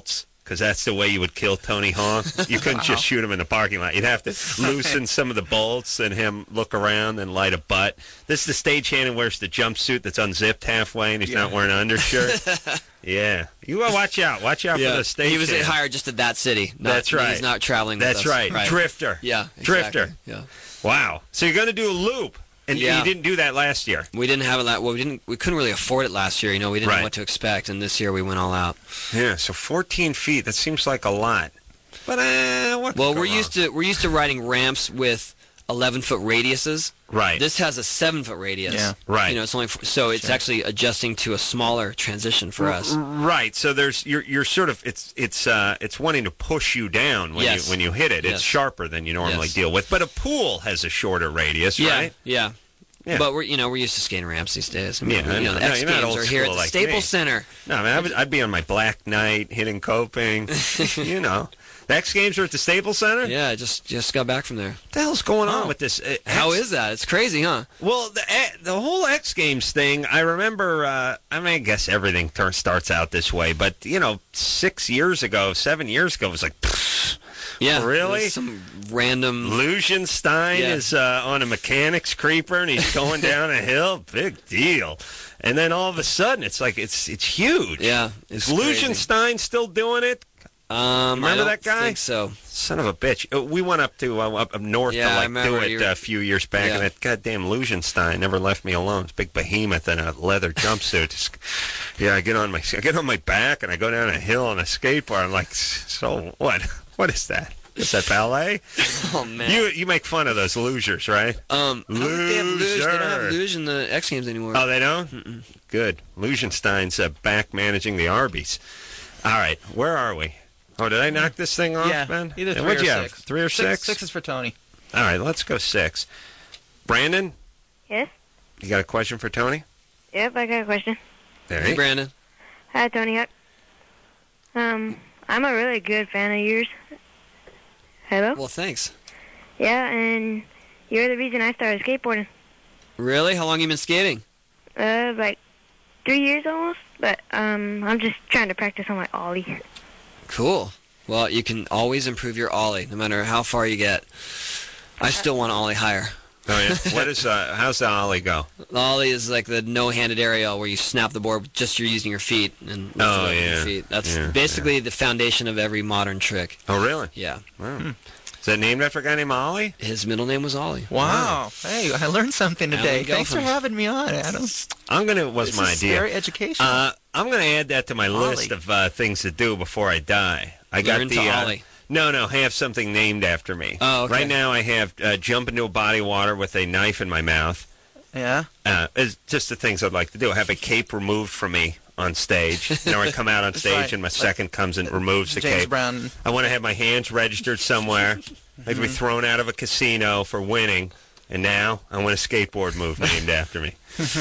Speaker 1: because that's the way you would kill Tony Hawk. You couldn't just shoot him in the parking lot. You'd have to loosen some of the bolts and him look around and light a butt. This is the stagehand who wears the jumpsuit that's unzipped halfway and he's not wearing an undershirt. Yeah. You gotta watch out. Watch out for the stagehand.
Speaker 4: He was hired just at that city.
Speaker 1: That's right.
Speaker 4: He's not traveling with us.
Speaker 1: That's right. Drifter.
Speaker 4: Yeah, exactly.
Speaker 1: Drifter.
Speaker 4: Yeah.
Speaker 1: Wow. So you're going to do a loop. And you didn't do that last year.
Speaker 4: We didn't have it. Well, we couldn't really afford it last year. We didn't know what to expect, and this year we went all out.
Speaker 1: Yeah, so 14 feet. That seems like a lot. But
Speaker 4: we're used to riding ramps with 11-foot radiuses.
Speaker 1: Right.
Speaker 4: This has a 7-foot radius.
Speaker 1: Yeah. Right.
Speaker 4: It's only it's actually adjusting to a smaller transition for us.
Speaker 1: Right. So you're sort of it's wanting to push you down when you hit it. It's sharper than you normally deal with. But a pool has a shorter radius, right?
Speaker 4: Yeah. Yeah. But we're used to skating ramps these days. The X
Speaker 1: you're not
Speaker 4: Games
Speaker 1: old
Speaker 4: are here at the
Speaker 1: like
Speaker 4: Staples
Speaker 1: me.
Speaker 4: Center.
Speaker 1: No, I mean I'd be on my Black Knight hitting coping. The X Games are at the Staples Center?
Speaker 4: Yeah, I just got back from there.
Speaker 1: What the hell's going on with this?
Speaker 4: How is that? It's crazy, huh?
Speaker 1: Well, the whole X Games thing, I remember, I guess everything starts out this way, but, 7 years ago, it was like, pfft, really?
Speaker 4: Some random...
Speaker 1: Lugenstein is on a mechanics creeper, and he's going down a hill. Big deal. And then all of a sudden, it's like, it's huge.
Speaker 4: Yeah,
Speaker 1: Is Lugenstein still doing it? Remember that guy?
Speaker 4: I think so.
Speaker 1: Son of a bitch. We went up to up north to do it a few years back, and that goddamn Lugenstein never left me alone. It's a big behemoth in a leather jumpsuit. I get on my back and I go down a hill on a skateboard. I'm like, so what? What is that? Is that ballet?
Speaker 4: Oh man!
Speaker 1: You make fun of those losers, right?
Speaker 4: They don't have luge in the X Games anymore.
Speaker 1: Oh, they don't? Mm-mm. Good. Lugenstein's back managing the Arby's. All right, where are we? Oh, did I knock this thing off, Ben?
Speaker 2: Either 3
Speaker 1: What'd
Speaker 2: or
Speaker 1: you
Speaker 2: 6.
Speaker 1: Have? 3 or 6?
Speaker 2: 6 is for Tony.
Speaker 1: All right, let's go 6. Brandon?
Speaker 5: Yes?
Speaker 1: You got a question for Tony?
Speaker 5: Yep, I got a question.
Speaker 4: Hey, Brandon.
Speaker 5: Hi, Tony. I'm a really good fan of yours. Hello?
Speaker 4: Well, thanks.
Speaker 5: Yeah, and you're the reason I started skateboarding.
Speaker 4: Really? How long you been skating?
Speaker 5: Like 3 years almost, but I'm just trying to practice on my ollie.
Speaker 4: Cool. Well, you can always improve your ollie, no matter how far you get. I still want to ollie higher.
Speaker 1: Oh yeah. What is how's the ollie go?
Speaker 4: The ollie is like the no-handed aerial where you snap the board with just you're using your feet and lift it up with your feet. That's basically the foundation of every modern trick.
Speaker 1: Oh really?
Speaker 4: Yeah.
Speaker 1: Wow. Is that named after a guy named Ollie?
Speaker 4: His middle name was Ollie.
Speaker 2: Wow. Hey, I learned something today. Thanks for having me on, Adam.
Speaker 1: Was my idea.
Speaker 2: Very educational.
Speaker 1: I'm gonna add that to my list of things to do before I die. I
Speaker 4: Learn to ollie.
Speaker 1: No, have something named after me.
Speaker 4: Oh, okay.
Speaker 1: Right now I have jump into a body of water with a knife in my mouth.
Speaker 2: Yeah?
Speaker 1: It's just the things I'd like to do. I have a cape removed from me on stage. I come out on stage and my second comes and removes the
Speaker 2: James
Speaker 1: cape.
Speaker 2: Brown.
Speaker 1: I want to have my hands registered somewhere. I'd be thrown out of a casino for winning. And now I want a skateboard move named after me.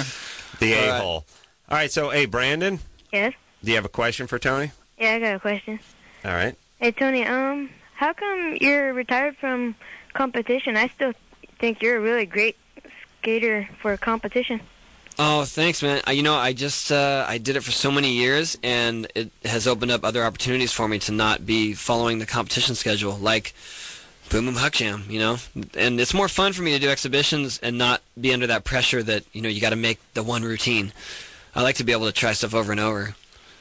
Speaker 1: The A-hole. All right, so, hey, Brandon?
Speaker 5: Yes?
Speaker 1: Do you have a question for Tony?
Speaker 5: Yeah, I got a question.
Speaker 1: All right.
Speaker 5: Hey, Tony, how come you're retired from competition? I still think you're a really great skater for competition.
Speaker 4: Oh, thanks, man. I just I did it for so many years, and it has opened up other opportunities for me to not be following the competition schedule, like Boom Boom Huck Jam, And it's more fun for me to do exhibitions and not be under that pressure that, you got to make the one routine. I like to be able to try stuff over and over.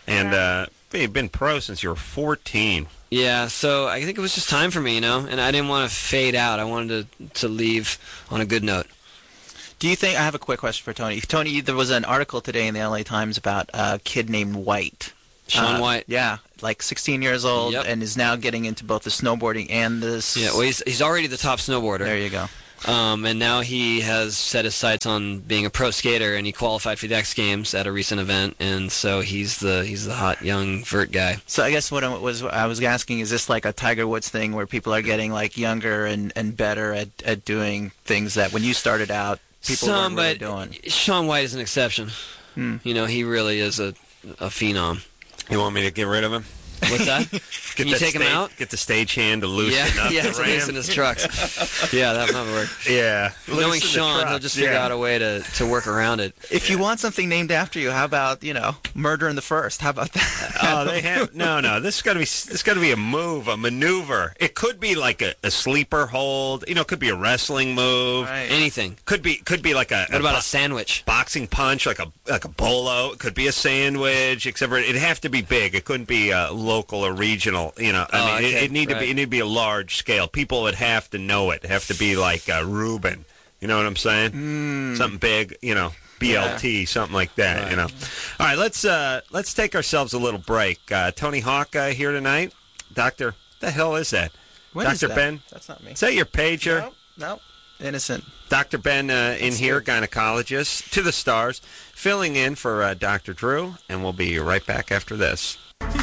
Speaker 1: And you've been pro since you were 14.
Speaker 4: Yeah, so I think it was just time for me, and I didn't want to fade out. I wanted to leave on a good note.
Speaker 2: Do you think, I have a quick question for Tony. Tony, there was an article today in the LA Times about a kid named White.
Speaker 4: Shaun White.
Speaker 2: Yeah, like 16 years old, and is now getting into both the snowboarding and this.
Speaker 4: Yeah, well, he's already the top snowboarder.
Speaker 2: There you go.
Speaker 4: And now he has set his sights on being a pro skater, and he qualified for the X Games at a recent event, and so he's the hot young vert guy.
Speaker 2: So I guess what I was asking, is this like a Tiger Woods thing where people are getting like younger and better at doing things that when you started out people weren't really doing?
Speaker 4: Shaun White is an exception. He really is a phenom.
Speaker 1: You want me to get rid of him?
Speaker 4: What's that? Can you take him out?
Speaker 1: Get the stagehand to loosen up
Speaker 4: Yeah,
Speaker 1: the
Speaker 4: to
Speaker 1: ram.
Speaker 4: loosen his trucks. Yeah, that might work.
Speaker 1: Yeah.
Speaker 4: Knowing
Speaker 1: Loosen the
Speaker 4: Sean, he'll
Speaker 1: trucks,
Speaker 4: just figure out a way to work around it.
Speaker 2: If you want something named after you, how about, Murder in the First? How about that?
Speaker 1: Oh, they have no. This is got to be a move, a maneuver. It could be like a sleeper hold. It could be a wrestling move.
Speaker 2: Right.
Speaker 4: Anything.
Speaker 1: Could be like a.
Speaker 4: What about a sandwich?
Speaker 1: Boxing punch, like a bolo. It could be a sandwich. Except for it'd have to be big. It couldn't be local or regional.
Speaker 4: Okay,
Speaker 1: it need to be a large scale. People would have to know it. It'd have to be like Reuben. You know what I'm saying? Something big. BLT, something like that.
Speaker 4: Right.
Speaker 1: All right, let's take ourselves a little break. Tony Hawk here tonight. Doctor, the hell is that?
Speaker 2: What is
Speaker 1: Dr.
Speaker 2: that?
Speaker 1: Ben?
Speaker 2: That's not me.
Speaker 1: Is that your pager?
Speaker 2: Nope. Innocent.
Speaker 1: Dr. Ben in here,
Speaker 2: good.
Speaker 1: gynecologist, to the stars, filling in for Dr. Drew, and we'll be right back after this.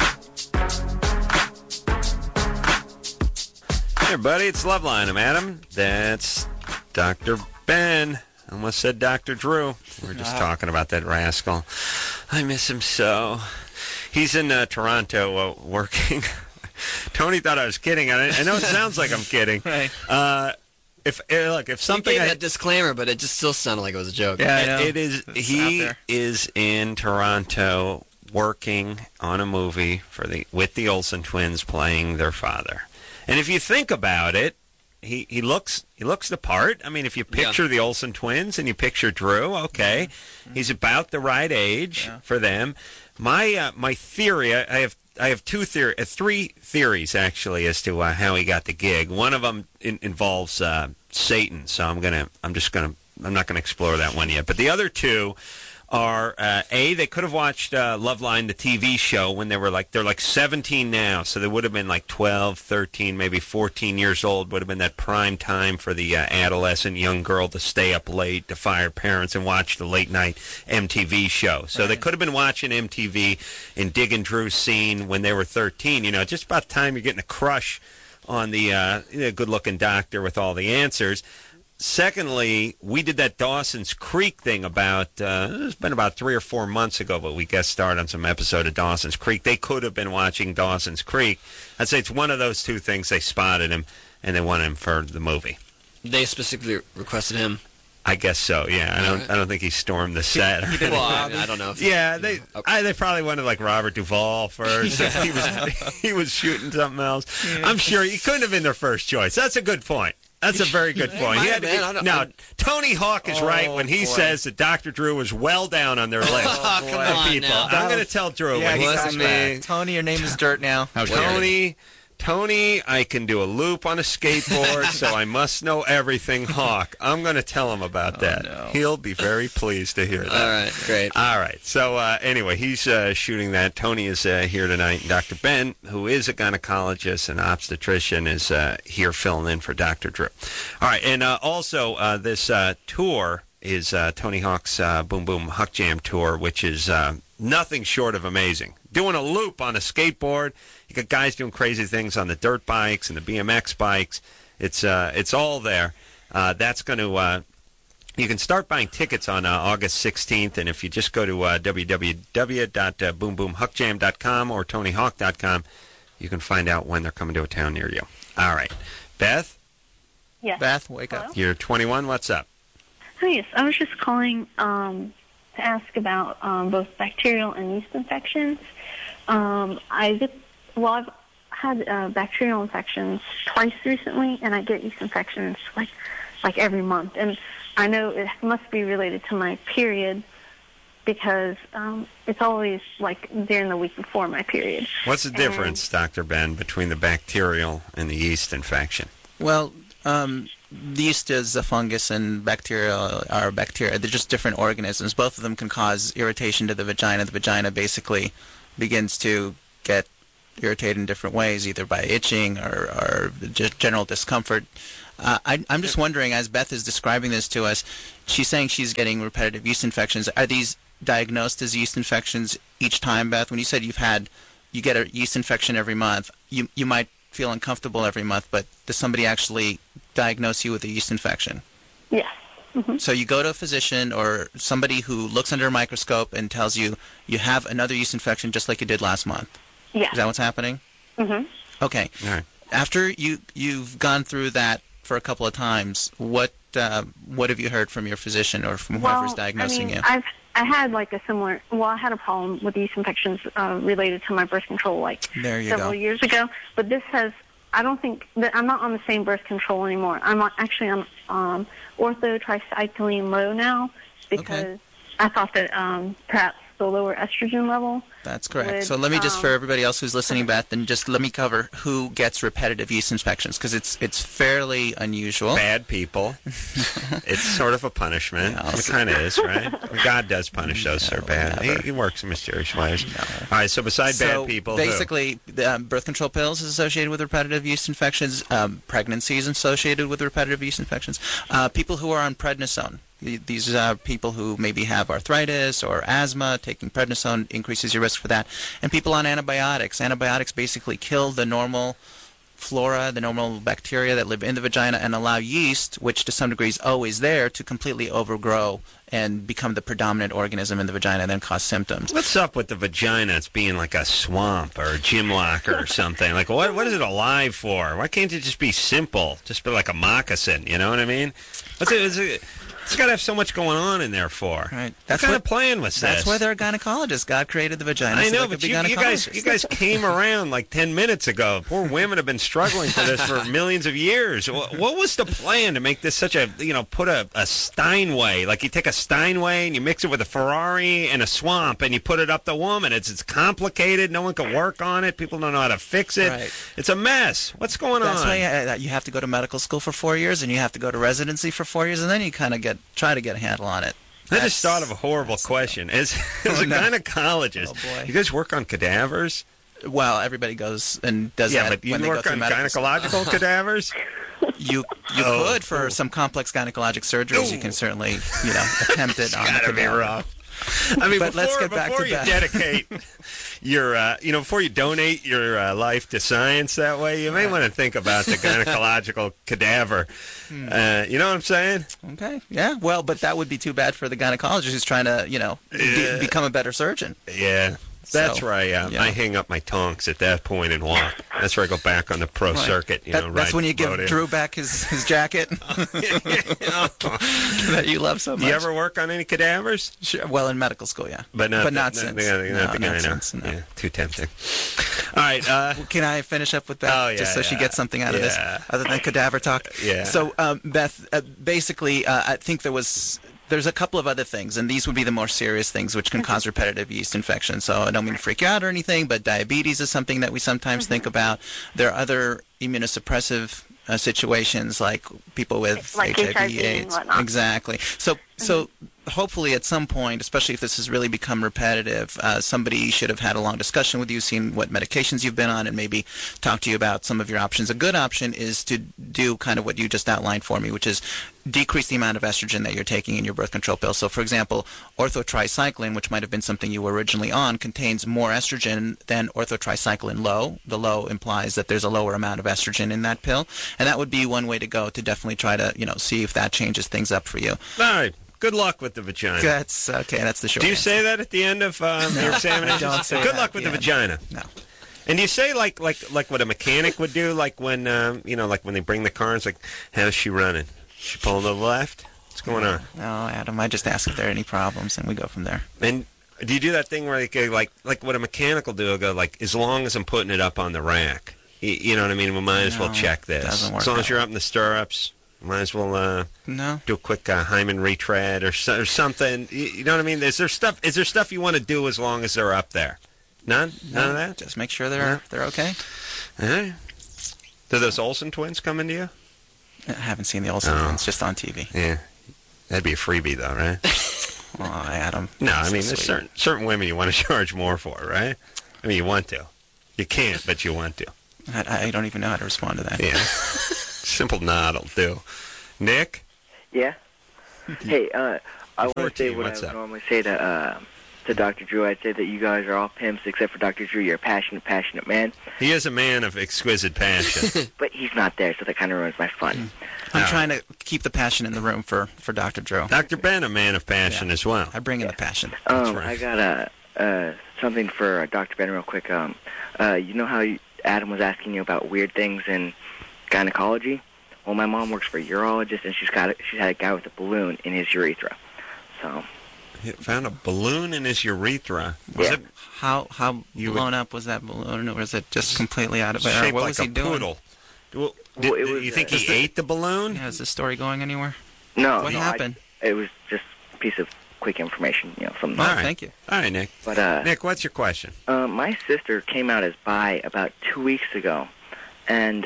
Speaker 1: Hey, buddy, it's Loveline. I'm Adam. That's Dr. Ben. Almost said Dr. Drew. We're just talking about that rascal. I miss him so. He's in Toronto working. Tony thought I was kidding. I know it sounds like I'm kidding.
Speaker 2: Right.
Speaker 1: If
Speaker 4: You
Speaker 1: something
Speaker 4: gave that disclaimer, but it just still sounded like it was a joke.
Speaker 2: Yeah, I know.
Speaker 1: it is.
Speaker 2: It's
Speaker 1: He
Speaker 2: out there.
Speaker 1: is in Toronto working on a movie with the Olsen twins playing their father. And if you think about it, he looks the part. I mean, if you picture the Olsen twins and you picture Drew, okay, he's about the right age for them. My theory, I have three theories actually as to how he got the gig. One of them involves Satan, so I'm not gonna explore that one yet. But the other two are they could have watched Loveline, the TV show, when they're like 17 now, so they would have been like 12, 13, maybe 14 years old. Would have been that prime time for the adolescent young girl to stay up late, defy her parents, and watch the late night MTV show. So they could have been watching MTV and digging Drew's scene when they were 13. Just about time you're getting a crush on the good-looking doctor with all the answers. Secondly, we did that Dawson's Creek thing it's been about 3 or 4 months ago, but we guest starred on some episode of Dawson's Creek. They could have been watching Dawson's Creek. I'd say it's one of those two things. They spotted him, and they wanted him for the movie.
Speaker 4: They specifically requested him.
Speaker 1: I guess so, yeah. I don't think he stormed the set.
Speaker 4: Well, I don't know.
Speaker 1: Yeah, they probably wanted like Robert Duvall first. He was shooting something else. I'm sure he couldn't have been their first choice. That's a good point. That's a very good point. Now, Tony Hawk is right when he says that Dr. Drew was well down on their list
Speaker 4: come
Speaker 1: of
Speaker 4: on
Speaker 1: people.
Speaker 4: now.
Speaker 1: I'm going to tell Drew
Speaker 2: Yeah,
Speaker 1: when he
Speaker 4: wasn't
Speaker 1: comes
Speaker 4: me.
Speaker 1: back.
Speaker 2: Tony, your name is dirt now.
Speaker 1: Tony, I can do a loop on a skateboard, so I must know everything Hawk. I'm going to tell him about that.
Speaker 2: No.
Speaker 1: He'll be very pleased to hear that.
Speaker 4: All right, great.
Speaker 1: All right. So anyway, he's shooting that. Tony is here tonight. And Dr. Ben, who is a gynecologist and obstetrician, is here filling in for Dr. Drew. All right. And also this tour is Tony Hawk's Boom Boom Huck Jam tour, which is nothing short of amazing. Doing a loop on a skateboard. You got guys doing crazy things on the dirt bikes and the BMX bikes. It's all there. That's going to you can start buying tickets on August 16th, and if you just go to www.boomboomhuckjam.com or tonyhawk.com, you can find out when they're coming to a town near you. All right. Beth,
Speaker 3: Yes.
Speaker 2: Beth, wake up.
Speaker 3: Hello?
Speaker 1: you're 21. What's up?
Speaker 3: Hi, yes. I was just calling to ask about both bacterial and yeast infections. I've had bacterial infections twice recently, and I get yeast infections like every month. And I know it must be related to my period because it's always like during the week before my period.
Speaker 1: What's the difference, Dr. Ben, between the bacterial and the yeast infection?
Speaker 2: Well, yeast is a fungus and bacteria are bacteria. They're just different organisms. Both of them can cause irritation to the vagina. The vagina basically begins to get irritated in different ways, either by itching or just general discomfort. I'm just wondering, as Beth is describing this to us, she's saying she's getting repetitive yeast infections. Are these diagnosed as yeast infections each time, Beth? When you said you get a yeast infection every month, you might feel uncomfortable every month, but does somebody actually diagnose you with a yeast infection?
Speaker 3: Yes. Mm-hmm.
Speaker 2: So you go to a physician or somebody who looks under a microscope and tells you you have another yeast infection just like you did last month.
Speaker 3: Yeah.
Speaker 2: Is that what's happening?
Speaker 3: Mm-hmm.
Speaker 2: Okay.
Speaker 1: All right.
Speaker 2: After you've gone through that for a couple of times, what have you heard from your physician or from whoever's diagnosing you?
Speaker 3: I had like a similar. Well, I had a problem with yeast infections related to my birth control several years ago. But this has. I don't think that I'm not on the same birth control anymore. I'm actually on orthotricycline low now because I thought that perhaps the lower estrogen level.
Speaker 2: That's correct. So let me just, for everybody else who's listening, Beth, and just let me cover who gets repetitive yeast infections, because it's fairly unusual.
Speaker 1: Bad people. It's sort of a punishment.
Speaker 2: Yeah,
Speaker 1: it kind of is, right? God does punish those who are bad. He works in mysterious ways.
Speaker 2: No.
Speaker 1: All right, so beside bad people,
Speaker 2: basically, birth control pills is associated with repetitive yeast infections. Pregnancy is associated with repetitive yeast infections. People who are on prednisone. These people who maybe have arthritis or asthma, taking prednisone increases your risk for that. And people on antibiotics. Antibiotics basically kill the normal flora, the normal bacteria that live in the vagina, and allow yeast, which to some degree is always there, to completely overgrow and become the predominant organism in the vagina and then cause symptoms.
Speaker 1: What's up with the vagina? It's being like a swamp or a gym locker or something. Like, what is it alive for? Why can't it just be simple? Just be like a moccasin, you know what I mean? It's got to have so much going on in there for.
Speaker 2: Right.
Speaker 1: What kind of plan was this?
Speaker 2: That's why they're gynecologists. God created the vagina.
Speaker 1: I
Speaker 2: so
Speaker 1: know,
Speaker 2: they
Speaker 1: but
Speaker 2: could be
Speaker 1: you guys came around like 10 minutes ago. Poor women have been struggling for this for millions of years. What was the plan to make this such a, put a Steinway, like you take a Steinway and you mix it with a Ferrari and a swamp and you put it up the woman. It's complicated. No one can work on it. People don't know how to fix it.
Speaker 2: Right.
Speaker 1: It's a mess. What's going on?
Speaker 2: That's why you have to go to medical school for 4 years and you have to go to residency for 4 years, and then you kind of try to get a handle on it.
Speaker 1: I just thought of a horrible question. As a gynecologist, you guys work on cadavers?
Speaker 2: Well, everybody goes and does that.
Speaker 1: Yeah, but you
Speaker 2: when
Speaker 1: work
Speaker 2: they go
Speaker 1: on
Speaker 2: through
Speaker 1: gynecological cadavers?
Speaker 2: You could for some complex gynecologic surgeries. You can certainly attempt it on the
Speaker 1: Gotta be
Speaker 2: cadaver.
Speaker 1: rough. I mean,
Speaker 2: But let's get back
Speaker 1: before
Speaker 2: to
Speaker 1: you
Speaker 2: Beth.
Speaker 1: dedicate your, before you donate your life to science that way, you may want to think about the gynecological cadaver. You know what I'm saying?
Speaker 2: Okay, yeah. Well, but that would be too bad for the gynecologist who's trying to, become a better surgeon.
Speaker 1: Yeah. That's
Speaker 2: So,
Speaker 1: where I
Speaker 2: yeah.
Speaker 1: hang up my tonks at that point and walk. That's where I go back on the pro circuit.
Speaker 2: That's when you give Drew back his jacket that you love so much.
Speaker 1: You ever work on any cadavers?
Speaker 2: Sure. Well, in medical school, yeah.
Speaker 1: But not
Speaker 2: since.
Speaker 1: Not the
Speaker 2: not
Speaker 1: gyno.
Speaker 2: since, no.
Speaker 1: Yeah, too tempting. All right.
Speaker 2: Can I finish up with Beth,
Speaker 1: Oh, yeah,
Speaker 2: just so she
Speaker 1: yeah.
Speaker 2: gets something out of this,
Speaker 1: Yeah.
Speaker 2: other than cadaver talk?
Speaker 1: Yeah.
Speaker 2: So, Beth, basically, I think there's a couple of other things, and these would be the more serious things which can cause repetitive yeast infections. So I don't mean to freak you out or anything, but diabetes is something that we sometimes think about. There are other immunosuppressive situations like people with
Speaker 3: Like
Speaker 2: HIV,
Speaker 3: and
Speaker 2: AIDS.
Speaker 3: whatnot.
Speaker 2: Exactly. So hopefully at some point, especially if this has really become repetitive, somebody should have had a long discussion with you, seen what medications you've been on, and maybe talk to you about some of your options. A good option is to do kind of what you just outlined for me, which is decrease the amount of estrogen that you're taking in your birth control pill. So, for example, orthotricycline, which might have been something you were originally on, contains more estrogen than orthotricycline low. The low implies that there's a lower amount of estrogen in that pill, and that would be one way to go to definitely try to, see if that changes things up for you.
Speaker 1: All right. Good luck with the vagina.
Speaker 2: That's okay. That's the short
Speaker 1: Do you
Speaker 2: answer.
Speaker 1: say that at the end of your examination?
Speaker 2: don't say
Speaker 1: Good
Speaker 2: that
Speaker 1: luck
Speaker 2: at
Speaker 1: with
Speaker 2: the
Speaker 1: the
Speaker 2: end.
Speaker 1: vagina.
Speaker 2: No.
Speaker 1: And do you say like what a mechanic would do, like when like when they bring the car, it's like, how's she running? She pulling to the left? What's going on?
Speaker 2: No, Adam. I just ask if there are any problems, and we go from there.
Speaker 1: And do you do that thing where they go like what a mechanic will do? Will go like, as long as I'm putting it up on the rack, you know what I mean? We might as well
Speaker 2: No,
Speaker 1: check this.
Speaker 2: doesn't work
Speaker 1: As long as
Speaker 2: that
Speaker 1: you're up in the stirrups, might as well
Speaker 2: No.
Speaker 1: do a quick hymen retread or something. You know what I mean? Is there stuff you want to do as long as they're up there? None of that.
Speaker 2: Just make sure they're okay.
Speaker 1: All right. Do those Olsen twins come into you?
Speaker 2: I haven't seen the Olsen
Speaker 1: Oh.
Speaker 2: twins, just on TV.
Speaker 1: Yeah. That'd be a freebie, though, right?
Speaker 2: Oh, Adam.
Speaker 1: No, I
Speaker 2: That's
Speaker 1: mean,
Speaker 2: so
Speaker 1: there's
Speaker 2: sweet.
Speaker 1: certain women you want to charge more for, right? I mean, you want to. You can't, but you want to.
Speaker 2: I don't even know how to respond to that.
Speaker 1: Yeah. Simple nod will do. Nick?
Speaker 6: Yeah. Hey, I want to say
Speaker 1: 14,
Speaker 6: what I
Speaker 1: what's
Speaker 6: would
Speaker 1: up?
Speaker 6: normally say to Dr. Drew. I'd say that you guys are all pimps except for Dr. Drew. You're a passionate man.
Speaker 1: He is a man of exquisite passion.
Speaker 6: But he's not there, so that kind of ruins my fun.
Speaker 2: I'm
Speaker 1: No.
Speaker 2: trying to keep the passion in the room for Dr. Drew.
Speaker 1: Dr. Ben, a man of passion as well.
Speaker 2: I bring in the passion.
Speaker 1: That's right.
Speaker 6: I got something for Dr. Ben real quick. You know how Adam was asking you about weird things in gynecology? Well, my mom works for a urologist, and she's had a guy with a balloon in his urethra. So
Speaker 1: He found a balloon in his urethra. Was
Speaker 6: Yeah.
Speaker 1: it
Speaker 2: How blown up was that balloon, or was it just completely out of it?
Speaker 1: shaped
Speaker 2: What
Speaker 1: like
Speaker 2: was
Speaker 1: a
Speaker 2: he doing?
Speaker 1: poodle? Well,
Speaker 6: Well, it was,
Speaker 1: you think
Speaker 6: uh,
Speaker 1: he ate the balloon?
Speaker 2: Yeah, is this story going anywhere?
Speaker 6: no,
Speaker 2: What
Speaker 6: no,
Speaker 2: happened?
Speaker 6: It was just a piece of quick information, something.
Speaker 2: Oh,
Speaker 1: All right.
Speaker 2: thank you.
Speaker 1: All right, Nick.
Speaker 6: But
Speaker 1: Nick, what's your question?
Speaker 6: my sister came out as bi about 2 weeks ago, and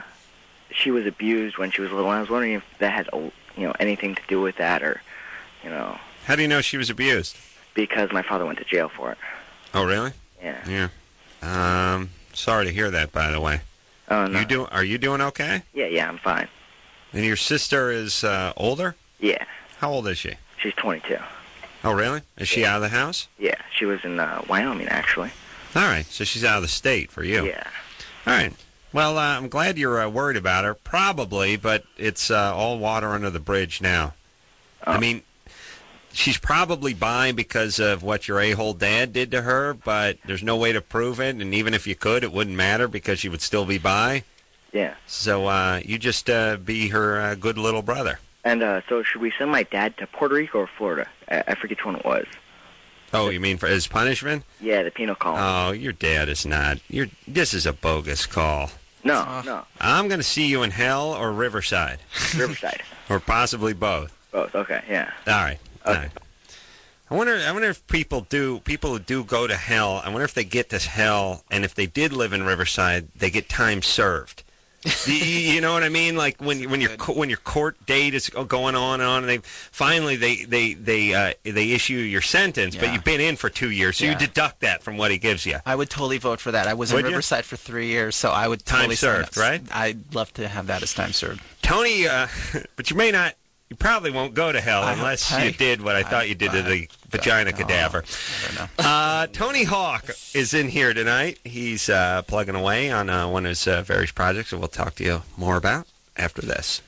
Speaker 6: she was abused when she was little. And I was wondering if that had anything to do with that, or
Speaker 1: How do you know she was abused?
Speaker 6: because my father went to jail for it.
Speaker 1: Oh, really?
Speaker 6: Yeah.
Speaker 1: Yeah. Sorry to hear that, by the way.
Speaker 6: Oh no.
Speaker 1: Are you doing okay?
Speaker 6: Yeah, I'm fine.
Speaker 1: And your sister is older?
Speaker 6: Yeah,
Speaker 1: How old is she?
Speaker 6: she's 22.
Speaker 1: Oh, really? Is she out of the house?
Speaker 6: Yeah, she was in Wyoming actually.
Speaker 1: All right, so she's out of the state for you.
Speaker 6: Yeah.
Speaker 1: All right. Well, I'm glad you're worried about her. Probably, but it's all water under the bridge now. I mean, she's probably bi because of what your a-hole dad did to her, but there's no way to prove it, and even if you could, it wouldn't matter because she would still be bi.
Speaker 6: Yeah.
Speaker 1: So you just be her good little brother.
Speaker 6: And so should we send my dad to Puerto Rico or Florida? I forget which one it was.
Speaker 1: Oh, you mean for his punishment?
Speaker 6: Yeah, the penal colony.
Speaker 1: Oh, your dad is not. This is a bogus call.
Speaker 6: No.
Speaker 1: I'm going to see you in hell or Riverside,
Speaker 6: Riverside.
Speaker 1: or possibly both.
Speaker 6: Both. Okay. Yeah.
Speaker 1: All right. All
Speaker 6: Okay.
Speaker 1: right. I wonder if people who do go to hell, I wonder if they get to hell, and if they did live in Riverside, they get time served. You know what I mean? Like when your court date is going on and they finally they issue your sentence, but
Speaker 2: Yeah.
Speaker 1: you've been in for 2 years, so you
Speaker 2: Yeah.
Speaker 1: deduct that from what he gives you.
Speaker 2: I would totally vote for that. I was
Speaker 1: Would
Speaker 2: in
Speaker 1: you?
Speaker 2: Riverside for 3 years, so I would
Speaker 1: Time
Speaker 2: totally sign
Speaker 1: served,
Speaker 2: up.
Speaker 1: right?
Speaker 2: I'd love to have that as time served.
Speaker 1: Tony, but you may not. You probably won't go to hell unless you did what I thought you did to the vagina cadaver.
Speaker 2: I don't know.
Speaker 1: Tony Hawk is in here tonight. He's plugging away on one of his various projects that we'll talk to you more about after this.